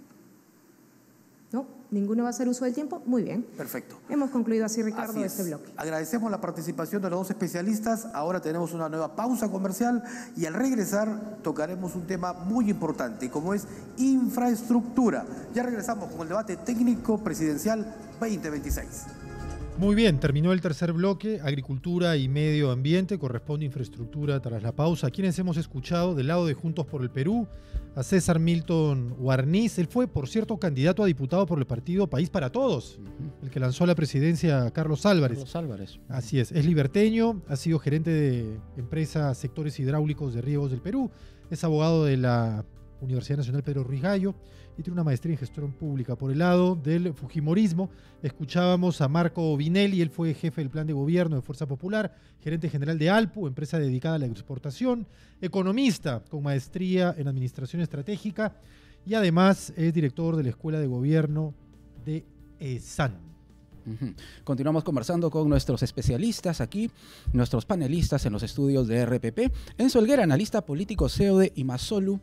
¿No? ¿Ninguno va a hacer uso del tiempo? Muy bien. Perfecto. Hemos concluido así, Ricardo, este bloque. Agradecemos la participación de los dos especialistas. Ahora tenemos una nueva pausa comercial y al regresar tocaremos un tema muy importante, como es infraestructura. Ya regresamos con el debate técnico presidencial 2026. Muy bien, terminó el tercer bloque, agricultura y medio ambiente, corresponde infraestructura tras la pausa. ¿Quiénes hemos escuchado del lado de Juntos por el Perú? A César Milton Guarniz. Él fue, por cierto, candidato a diputado por el partido País para Todos, el que lanzó a la presidencia a Carlos Álvarez. Carlos Álvarez. Así es liberteño, ha sido gerente de empresa Sectores Hidráulicos de Riegos del Perú, es abogado de la Universidad Nacional Pedro Ruiz Gallo y tiene una maestría en gestión pública. Por el lado del fujimorismo, escuchábamos a Marco Vinelli, él fue jefe del plan de gobierno de Fuerza Popular, gerente general de Alpu, empresa dedicada a la exportación, economista con maestría en administración estratégica y además es director de la Escuela de Gobierno de ESAN. Continuamos conversando con nuestros especialistas aquí, nuestros panelistas en los estudios de RPP. Enzo Helguera, analista político, CEO de Imasolu,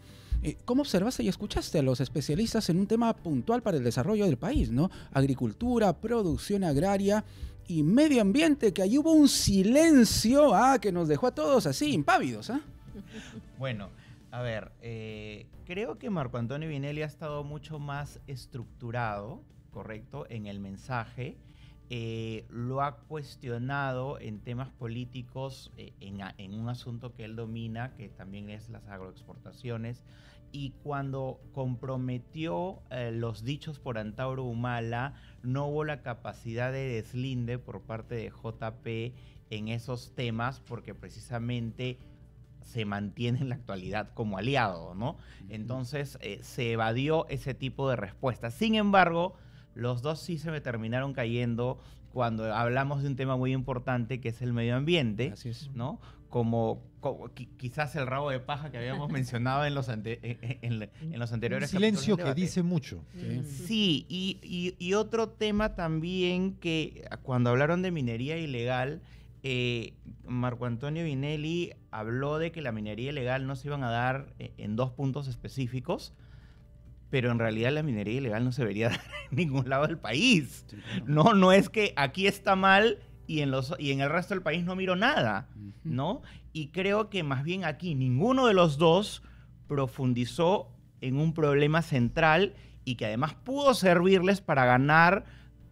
¿Cómo observaste y escuchaste a los especialistas en un tema puntual para el desarrollo del país, ¿no? Agricultura, producción agraria y medio ambiente, que ahí hubo un silencio que nos dejó a todos así, impávidos. Bueno, a ver, creo que Marco Antonio Vinelli ha estado mucho más estructurado, correcto, en el mensaje. Lo ha cuestionado en temas políticos, en un asunto que él domina, que también es las agroexportaciones, y cuando comprometió los dichos por Antauro Humala, no hubo la capacidad de deslinde por parte de JP en esos temas, porque precisamente se mantiene en la actualidad como aliado, ¿no? Entonces se evadió ese tipo de respuestas. Sin embargo, los dos sí se me terminaron cayendo cuando hablamos de un tema muy importante que es el medio ambiente. Así es. ¿No? Como quizás el rabo de paja que habíamos mencionado en los anteriores. Un silencio que dice mucho. Sí, y otro tema también que cuando hablaron de minería ilegal, Marco Antonio Vinelli habló de que la minería ilegal no se iban a dar en 2 puntos específicos, pero en realidad la minería ilegal no se debería dar en ningún lado del país. No es que aquí está mal y en el resto del país no miro nada, ¿no? Y creo que más bien aquí ninguno de los dos profundizó en un problema central y que además pudo servirles para ganar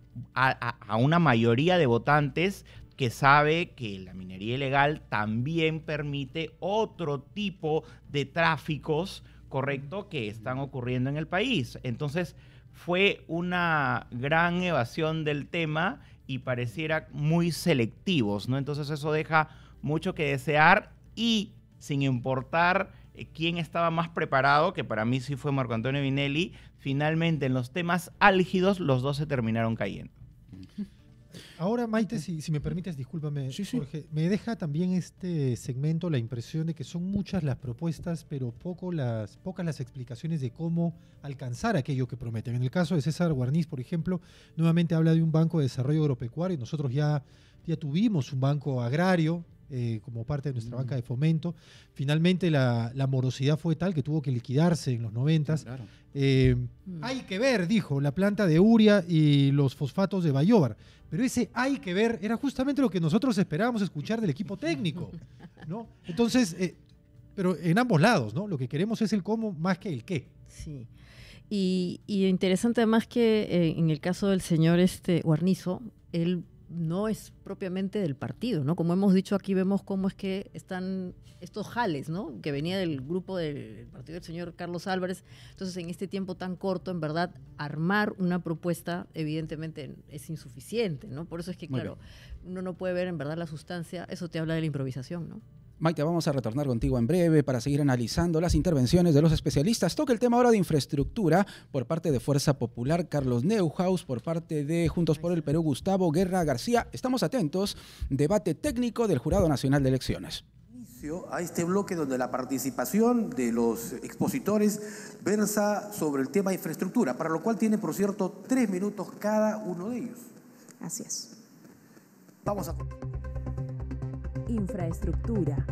a una mayoría de votantes que sabe que la minería ilegal también permite otro tipo de tráficos, correcto, que están ocurriendo en el país. Entonces fue una gran evasión del tema y pareciera muy selectivos, ¿no? Entonces eso deja mucho que desear y sin importar quién estaba más preparado, que para mí sí fue Marco Antonio Vinelli, finalmente en los temas álgidos los dos se terminaron cayendo. Ahora, Maite, si me permites, discúlpame, Jorge, me deja también este segmento la impresión de que son muchas las propuestas, pero pocas las explicaciones de cómo alcanzar aquello que prometen. En el caso de César Guarniz, por ejemplo, nuevamente habla de un banco de desarrollo agropecuario. Nosotros ya tuvimos un banco agrario como parte de nuestra banca de fomento. Finalmente la morosidad fue tal que tuvo que liquidarse en los 90s. Claro. Hay que ver, dijo, la planta de urea y los fosfatos de Bayóvar. Pero ese hay que ver era justamente lo que nosotros esperábamos escuchar del equipo técnico, ¿no? Entonces, pero en ambos lados, ¿no? Lo que queremos es el cómo más que el qué. Sí. Y interesante además que en el caso del señor Guarnizo, él no es propiamente del partido, ¿no? Como hemos dicho aquí, vemos cómo es que están estos jales, ¿no? Que venía del grupo del partido del señor Carlos Álvarez. Entonces, en este tiempo tan corto, en verdad, armar una propuesta, evidentemente, es insuficiente, ¿no? Por eso es que, claro, uno no puede ver en verdad la sustancia. Eso te habla de la improvisación, ¿no? Maite, vamos a retornar contigo en breve para seguir analizando las intervenciones de los especialistas. Toca el tema ahora de infraestructura por parte de Fuerza Popular, Carlos Neuhaus, por parte de Juntos por el Perú, Gustavo Guerra García. Estamos atentos. Debate técnico del Jurado Nacional de Elecciones. A este bloque donde la participación de los expositores versa sobre el tema de infraestructura, para lo cual tiene, por cierto, 3 minutos cada uno de ellos. Así es. Vamos a... Infraestructura.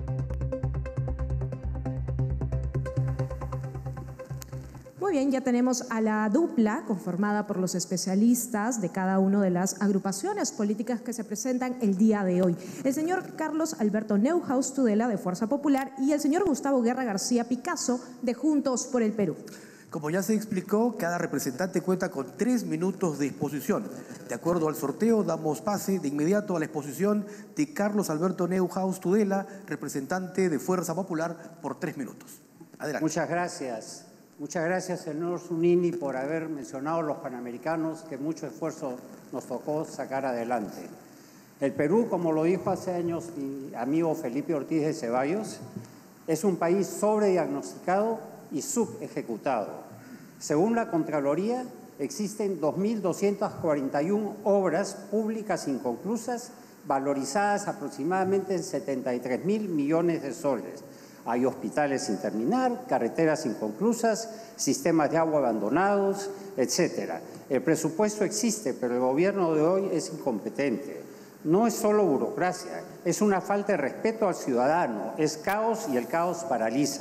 Muy bien, ya tenemos a la dupla conformada por los especialistas de cada una de las agrupaciones políticas que se presentan el día de hoy. El señor Carlos Alberto Neuhaus Tudela, de Fuerza Popular, y el señor Gustavo Guerra García Picasso, de Juntos por el Perú. Como ya se explicó, cada representante cuenta con 3 minutos de exposición. De acuerdo al sorteo, damos pase de inmediato a la exposición de Carlos Alberto Neuhaus Tudela, representante de Fuerza Popular, por 3 minutos. Adelante. Muchas gracias. Muchas gracias, señor Zunini, por haber mencionado los panamericanos, que mucho esfuerzo nos tocó sacar adelante. El Perú, como lo dijo hace años mi amigo Felipe Ortiz de Ceballos, es un país sobrediagnosticado y subejecutado. Según la Contraloría, existen 2.241 obras públicas inconclusas, valorizadas aproximadamente en 73.000 millones de soles. Hay hospitales sin terminar, carreteras inconclusas, sistemas de agua abandonados, etc. El presupuesto existe, pero el gobierno de hoy es incompetente. No es solo burocracia, es una falta de respeto al ciudadano, es caos y el caos paraliza.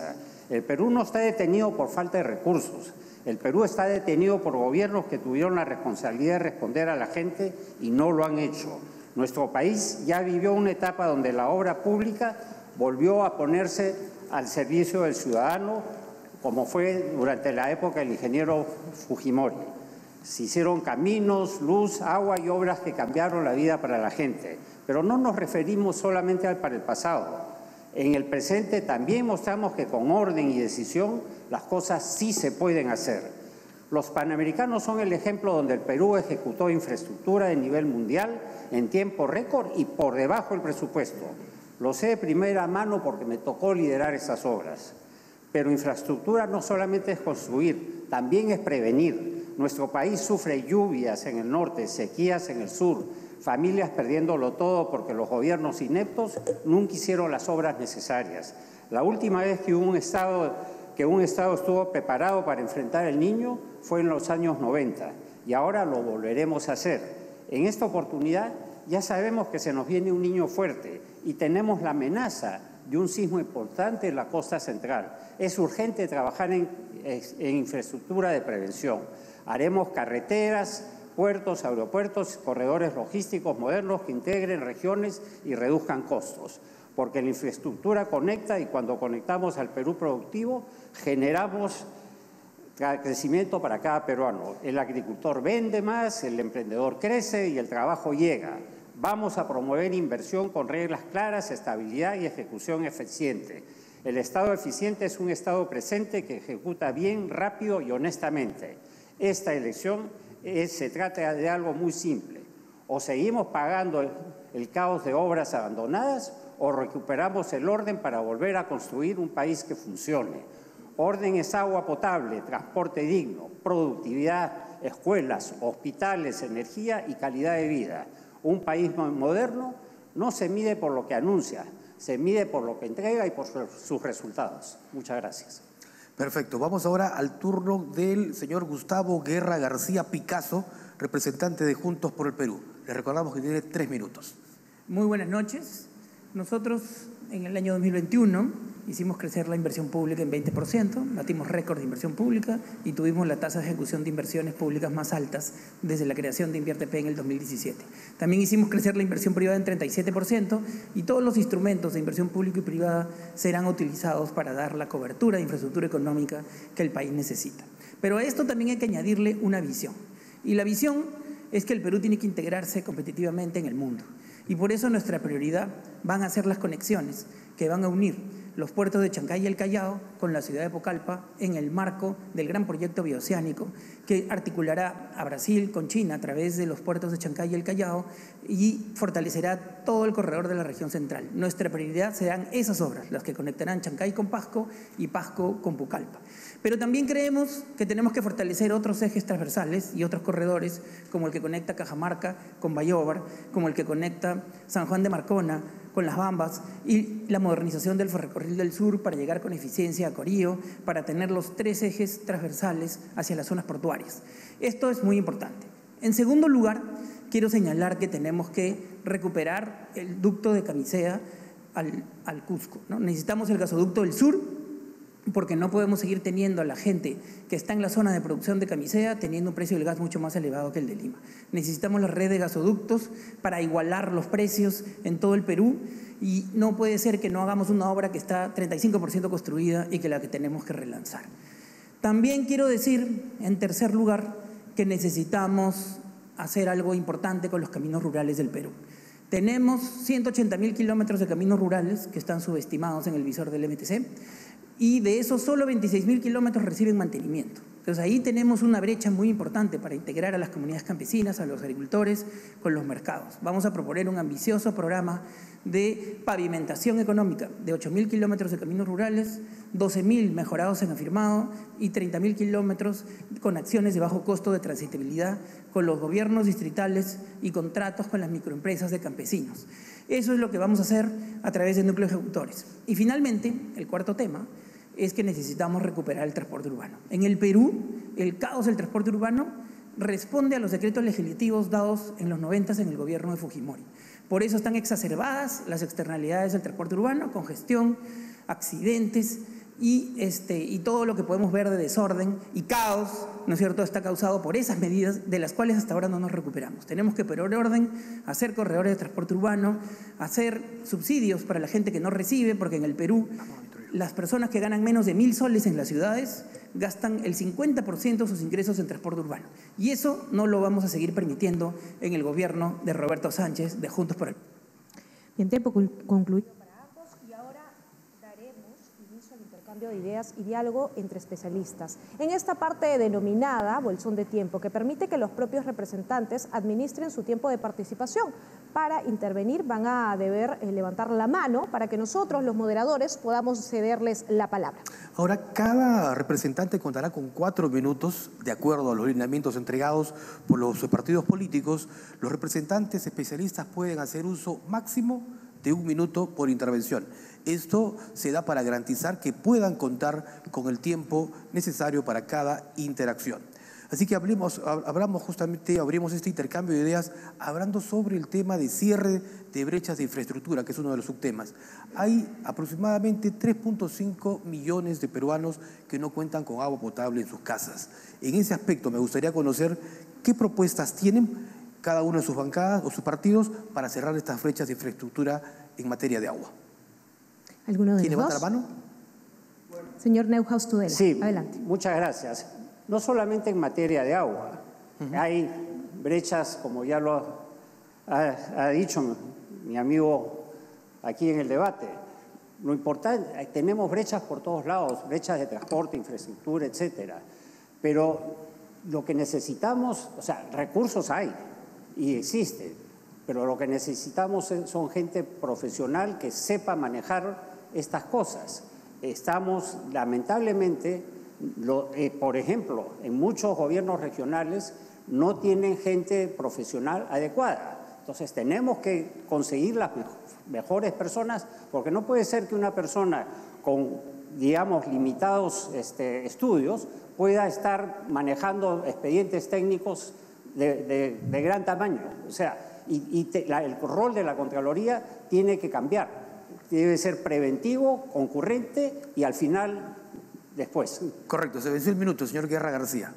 El Perú no está detenido por falta de recursos. El Perú está detenido por gobiernos que tuvieron la responsabilidad de responder a la gente y no lo han hecho. Nuestro país ya vivió una etapa donde la obra pública volvió a ponerse al servicio del ciudadano, como fue durante la época del ingeniero Fujimori. Se hicieron caminos, luz, agua y obras que cambiaron la vida para la gente. Pero no nos referimos solamente para el pasado. En el presente también mostramos que con orden y decisión las cosas sí se pueden hacer. Los Panamericanos son el ejemplo donde el Perú ejecutó infraestructura de nivel mundial en tiempo récord y por debajo del presupuesto. Lo sé de primera mano porque me tocó liderar esas obras. Pero infraestructura no solamente es construir, también es prevenir. Nuestro país sufre lluvias en el norte, sequías en el sur, familias perdiéndolo todo porque los gobiernos ineptos nunca hicieron las obras necesarias. La última vez que un Estado estuvo preparado para enfrentar el Niño fue en los años 90 y ahora lo volveremos a hacer. En esta oportunidad ya sabemos que se nos viene un Niño fuerte y tenemos la amenaza de un sismo importante en la costa central. Es urgente trabajar en infraestructura de prevención. Haremos carreteras, puertos, aeropuertos, corredores logísticos modernos que integren regiones y reduzcan costos. Porque la infraestructura conecta y cuando conectamos al Perú productivo, generamos crecimiento para cada peruano. El agricultor vende más, el emprendedor crece y el trabajo llega. Vamos a promover inversión con reglas claras, estabilidad y ejecución eficiente. El Estado eficiente es un Estado presente que ejecuta bien, rápido y honestamente. Esta elección se trata de algo muy simple. O seguimos pagando el caos de obras abandonadas o recuperamos el orden para volver a construir un país que funcione. Orden es agua potable, transporte digno, productividad, escuelas, hospitales, energía y calidad de vida. Un país moderno no se mide por lo que anuncia, se mide por lo que entrega y por sus resultados. Muchas gracias. Perfecto. Vamos ahora al turno del señor Gustavo Guerra García Picasso, representante de Juntos por el Perú. Le recordamos que tiene 3 minutos. Muy buenas noches. Nosotros en el año 2021 hicimos crecer la inversión pública en 20%, batimos récord de inversión pública y tuvimos la tasa de ejecución de inversiones públicas más altas desde la creación de InvierteP en el 2017. También hicimos crecer la inversión privada en 37% y todos los instrumentos de inversión pública y privada serán utilizados para dar la cobertura de infraestructura económica que el país necesita. Pero a esto también hay que añadirle una visión. Y la visión es que el Perú tiene que integrarse competitivamente en el mundo. Y por eso nuestra prioridad van a ser las conexiones que van a unir los puertos de Chancay y El Callao con la ciudad de Pucallpa en el marco del gran proyecto bioceánico que articulará a Brasil con China a través de los puertos de Chancay y El Callao y fortalecerá todo el corredor de la región central. Nuestra prioridad serán esas obras, las que conectarán Chancay con Pasco y Pasco con Pucallpa. Pero también creemos que tenemos que fortalecer otros ejes transversales y otros corredores, como el que conecta Cajamarca con Bayóvar, como el que conecta San Juan de Marcona con Las Bambas y la modernización del ferrocarril del sur para llegar con eficiencia a Corío, para tener los 3 ejes transversales hacia las zonas portuarias. Esto es muy importante. En segundo lugar, quiero señalar que tenemos que recuperar el ducto de Camisea al Cusco, ¿no? Necesitamos el gasoducto del sur, porque no podemos seguir teniendo a la gente que está en la zona de producción de Camisea teniendo un precio del gas mucho más elevado que el de Lima. Necesitamos la red de gasoductos para igualar los precios en todo el Perú y no puede ser que no hagamos una obra que está 35% construida y que la que tenemos que relanzar. También quiero decir, en tercer lugar, que necesitamos hacer algo importante con los caminos rurales del Perú. Tenemos 180.000 kilómetros de caminos rurales que están subestimados en el visor del MTC. Y de esos solo 26.000 kilómetros reciben mantenimiento. Entonces ahí tenemos una brecha muy importante para integrar a las comunidades campesinas, a los agricultores, con los mercados. Vamos a proponer un ambicioso programa de pavimentación económica de 8.000 kilómetros de caminos rurales, 12.000 mejorados en afirmado y 30.000 kilómetros con acciones de bajo costo de transitabilidad con los gobiernos distritales y contratos con las microempresas de campesinos. Eso es lo que vamos a hacer a través de núcleos ejecutores. Y finalmente, el cuarto tema es que necesitamos recuperar el transporte urbano. En el Perú, el caos del transporte urbano responde a los decretos legislativos dados en los 90 en el gobierno de Fujimori. Por eso están exacerbadas las externalidades del transporte urbano, congestión, accidentes y todo lo que podemos ver de desorden y caos, ¿no es cierto?, está causado por esas medidas de las cuales hasta ahora no nos recuperamos. Tenemos que poner orden, hacer corredores de transporte urbano, hacer subsidios para la gente que no recibe, porque en el Perú las personas que ganan menos de 1.000 soles en las ciudades gastan el 50% de sus ingresos en transporte urbano. Y eso no lo vamos a seguir permitiendo en el gobierno de Roberto Sánchez, de Juntos por el... Bien, tiempo concluido para ambos y ahora daremos inicio al intercambio de ideas y diálogo entre especialistas. En esta parte denominada bolsón de tiempo, que permite que los propios representantes administren su tiempo de participación. Para intervenir van a deber levantar la mano para que nosotros, los moderadores, podamos cederles la palabra. Ahora, cada representante contará con 4 minutos, de acuerdo a los lineamientos entregados por los partidos políticos. Los representantes especialistas pueden hacer uso máximo de 1 minuto por intervención. Esto se da para garantizar que puedan contar con el tiempo necesario para cada interacción. Así que abrimos este intercambio de ideas hablando sobre el tema de cierre de brechas de infraestructura, que es uno de los subtemas. Hay aproximadamente 3.5 millones de peruanos que no cuentan con agua potable en sus casas. En ese aspecto me gustaría conocer qué propuestas tienen cada uno de sus bancadas o sus partidos para cerrar estas brechas de infraestructura en materia de agua. ¿Alguno de ¿Quién los levanta dos? la mano? Señor Neuhaus Tudela, sí, adelante. Muchas gracias. No solamente en materia de agua, hay brechas, como ya lo ha dicho mi amigo aquí en el debate. Lo importante, tenemos brechas por todos lados, brechas de transporte, infraestructura, etcétera. Pero lo que necesitamos, o sea, recursos hay y existen, pero lo que necesitamos son gente profesional que sepa manejar estas cosas. Estamos, lamentablemente, por ejemplo, en muchos gobiernos regionales no tienen gente profesional adecuada. Entonces tenemos que conseguir las mejores personas, porque no puede ser que una persona con, digamos, limitados estudios pueda estar manejando expedientes técnicos de gran tamaño. O sea, el rol de la Contraloría tiene que cambiar. Debe ser preventivo, concurrente y al final después. Correcto, se venció el minuto, señor Guerra García.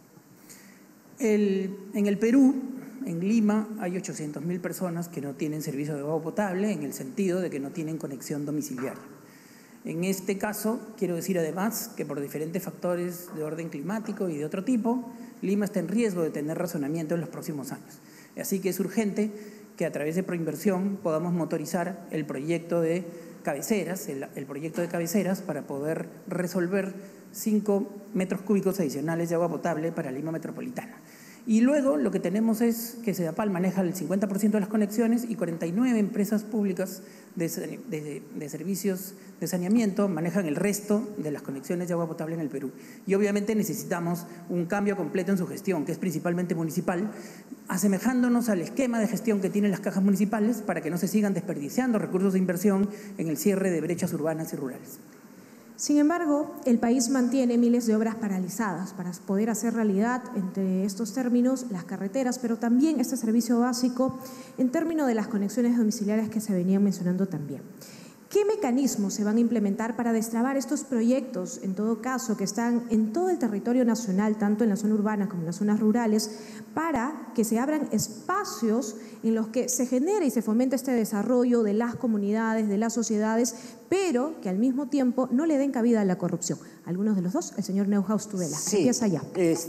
En el Perú, en Lima, hay 800.000 personas que no tienen servicio de agua potable en el sentido de que no tienen conexión domiciliaria. En este caso, quiero decir además que por diferentes factores de orden climático y de otro tipo, Lima está en riesgo de tener razonamiento en los próximos años. Así que es urgente que a través de Proinversión podamos motorizar el proyecto de cabeceras, el proyecto de cabeceras para poder resolver 5 metros cúbicos adicionales de agua potable para Lima metropolitana. Y luego lo que tenemos es que Sedapal maneja el 50% de las conexiones y 49 empresas públicas de servicios de saneamiento manejan el resto de las conexiones de agua potable en el Perú. Y obviamente necesitamos un cambio completo en su gestión, que es principalmente municipal, asemejándonos al esquema de gestión que tienen las cajas municipales para que no se sigan desperdiciando recursos de inversión en el cierre de brechas urbanas y rurales. Sin embargo, el país mantiene miles de obras paralizadas para poder hacer realidad, entre estos términos, las carreteras, pero también este servicio básico en términos de las conexiones domiciliarias que se venían mencionando también. ¿Qué mecanismos se van a implementar para destrabar estos proyectos, en todo caso, que están en todo el territorio nacional, tanto en la zona urbana como en las zonas rurales, para que se abran espacios en los que se genere y se fomente este desarrollo de las comunidades, de las sociedades, pero que al mismo tiempo no le den cabida a la corrupción? Algunos de los dos, el señor Neuhaus Tudela. Sí, empieza ya.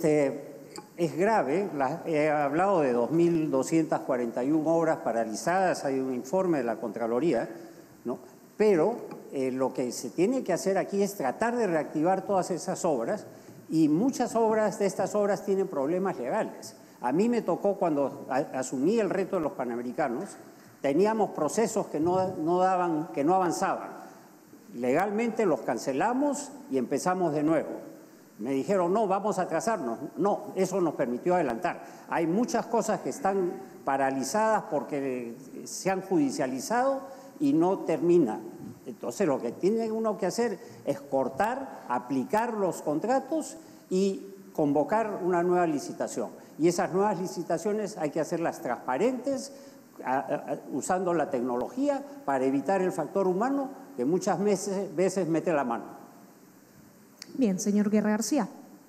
Es grave, he hablado de 2.241 obras paralizadas, hay un informe de la Contraloría, ¿no? Pero lo que se tiene que hacer aquí es tratar de reactivar todas esas obras, y muchas de estas obras tienen problemas legales. A mí me tocó, cuando asumí el reto de los Panamericanos, teníamos procesos que no avanzaban. Legalmente los cancelamos y empezamos de nuevo. Me dijeron, no, vamos a atrasarnos. No, eso nos permitió adelantar. Hay muchas cosas que están paralizadas porque se han judicializado y no termina. Entonces lo que tiene uno que hacer es cortar, aplicar los contratos y convocar una nueva licitación. Y esas nuevas licitaciones hay que hacerlas transparentes, usando la tecnología para evitar el factor humano que muchas veces mete la mano. Bien, señor Guerra García.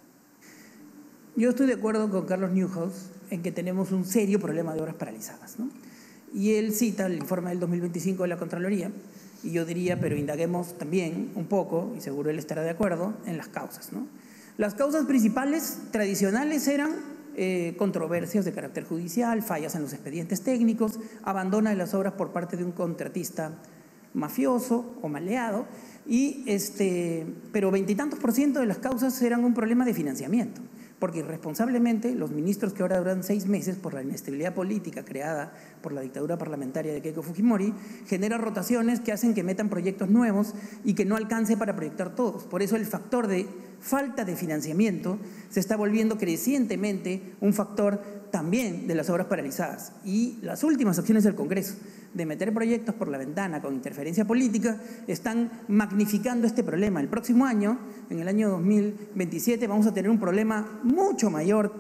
Yo estoy de acuerdo con Carlos Newhouse en que tenemos un serio problema de obras paralizadas, ¿no? Y él cita el informe del 2025 de la Contraloría, y yo diría, pero indaguemos también un poco, y seguro él estará de acuerdo, en las causas, ¿no? Las causas principales tradicionales eran controversias de carácter judicial, fallas en los expedientes técnicos, abandono de las obras por parte de un contratista mafioso o maleado, pero 20 y tantos % de las causas eran un problema de financiamiento, porque irresponsablemente los ministros que ahora duran 6 meses por la inestabilidad política creada por la dictadura parlamentaria de Keiko Fujimori, generan rotaciones que hacen que metan proyectos nuevos y que no alcance para proyectar todos. Por eso el factor de falta de financiamiento se está volviendo crecientemente un factor también de las obras paralizadas. Y las últimas acciones del Congreso de meter proyectos por la ventana con interferencia política están magnificando este problema. El próximo año, en el año 2027, vamos a tener un problema mucho mayor.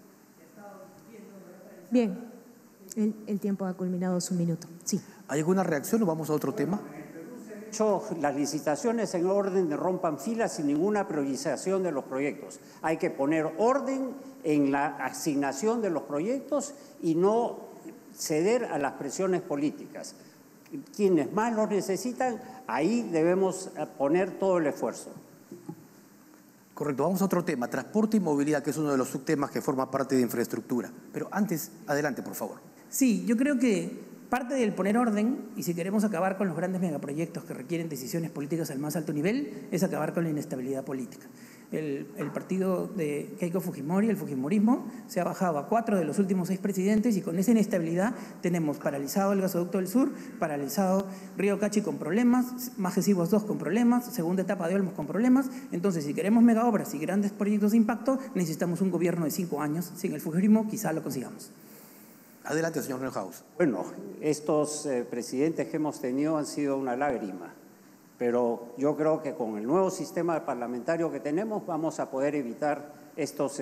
Bien, el tiempo ha culminado su minuto. Sí. ¿Hay alguna reacción o vamos a otro tema? Las licitaciones en orden de rompan filas sin ninguna priorización de los proyectos. Hay que poner orden en la asignación de los proyectos y no ceder a las presiones políticas. Quienes más los necesitan, ahí debemos poner todo el esfuerzo. Correcto, vamos a otro tema, transporte y movilidad, que es uno de los subtemas que forma parte de infraestructura. Pero antes, adelante, por favor. Sí, yo creo que parte del poner orden, y si queremos acabar con los grandes megaproyectos que requieren decisiones políticas al más alto nivel, es acabar con la inestabilidad política. El partido de Keiko Fujimori, el fujimorismo, se ha bajado a 4 de los últimos 6 presidentes, y con esa inestabilidad tenemos paralizado el gasoducto del sur, paralizado Río Cachi con problemas, Majesivos 2 con problemas, segunda etapa de Olmos con problemas. Entonces, si queremos megaobras y grandes proyectos de impacto, necesitamos un gobierno de 5 años. Sin el fujimorismo quizá lo consigamos. Adelante, señor Neuhaus. Bueno, estos presidentes que hemos tenido han sido una lágrima, pero yo creo que con el nuevo sistema parlamentario que tenemos vamos a poder evitar estos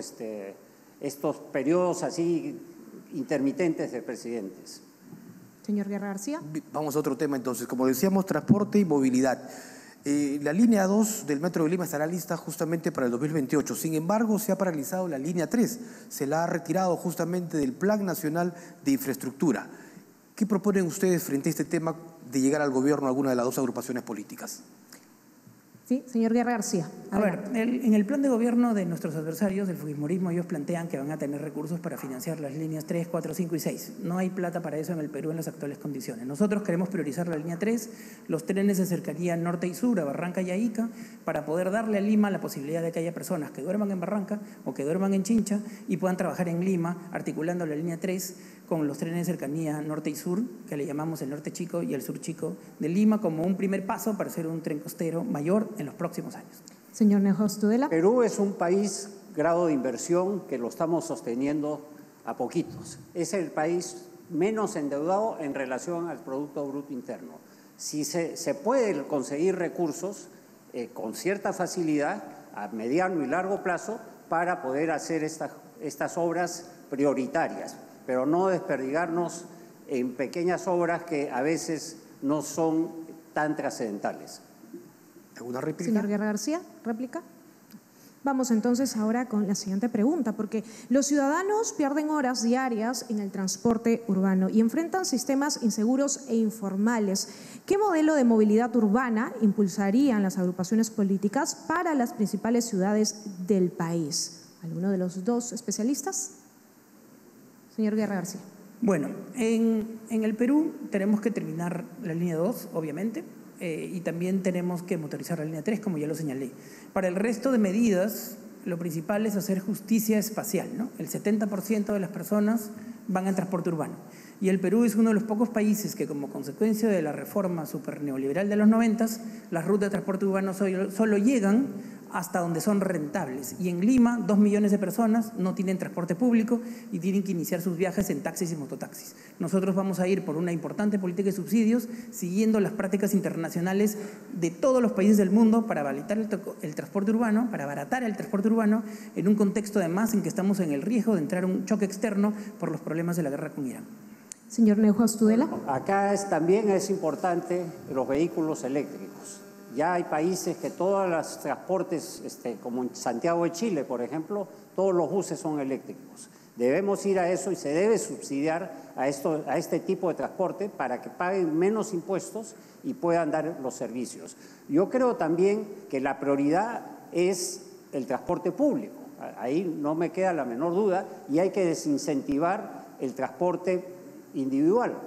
periodos así intermitentes de presidentes. Señor Guerra García. Vamos a otro tema entonces. Como decíamos, transporte y movilidad. La línea 2 del Metro de Lima estará lista justamente para el 2028. Sin embargo, se ha paralizado la línea 3. Se la ha retirado justamente del Plan Nacional de Infraestructura. ¿Qué proponen ustedes frente a este tema de llegar al gobierno a alguna de las dos agrupaciones políticas? Sí, señor Guerra García. A ver, en el plan de gobierno de nuestros adversarios, del fujimorismo, ellos plantean que van a tener recursos para financiar las líneas 3, 4, 5 y 6. No hay plata para eso en el Perú en las actuales condiciones. Nosotros queremos priorizar la línea 3, los trenes de cercanía norte y sur, a Barranca y a Ica, para poder darle a Lima la posibilidad de que haya personas que duerman en Barranca o que duerman en Chincha y puedan trabajar en Lima, articulando la línea 3 con los trenes de cercanía norte y sur, que le llamamos el norte chico y el sur chico de Lima, como un primer paso para hacer un tren costero mayor en los próximos años. Señor Neuhaus Tudela. Perú es un país grado de inversión que lo estamos sosteniendo a poquitos. Es el país menos endeudado en relación al Producto Bruto Interno. Si se puede conseguir recursos con cierta facilidad a mediano y largo plazo para poder hacer estas obras prioritarias, pero no desperdigarnos en pequeñas obras que a veces no son tan trascendentales. ¿Alguna réplica? Señor Guerra García, réplica. Vamos entonces ahora con la siguiente pregunta, porque los ciudadanos pierden horas diarias en el transporte urbano y enfrentan sistemas inseguros e informales. ¿Qué modelo de movilidad urbana impulsarían las agrupaciones políticas para las principales ciudades del país? ¿Alguno de los dos especialistas? Señor Guerra García. Bueno, en el Perú tenemos que terminar la línea 2, obviamente, y también tenemos que motorizar la línea 3, como ya lo señalé. Para el resto de medidas, lo principal es hacer justicia espacial, ¿no? El 70% de las personas van en transporte urbano. Y el Perú es uno de los pocos países que, como consecuencia de la reforma super neoliberal de los 90, las rutas de transporte urbano solo llegan hasta donde son rentables. Y en Lima, 2 millones de personas no tienen transporte público y tienen que iniciar sus viajes en taxis y mototaxis. Nosotros vamos a ir por una importante política de subsidios, siguiendo las prácticas internacionales de todos los países del mundo para abaratar el transporte urbano, en un contexto además en que estamos en el riesgo de entrar en un choque externo por los problemas de la guerra con Irán. Señor Neuhaus Tudela. Acá también es importante los vehículos eléctricos. Ya hay países que todos los transportes, como en Santiago de Chile, por ejemplo, todos los buses son eléctricos. Debemos ir a eso y se debe subsidiar a este tipo de transporte para que paguen menos impuestos y puedan dar los servicios. Yo creo también que la prioridad es el transporte público. Ahí no me queda la menor duda y hay que desincentivar el transporte individual.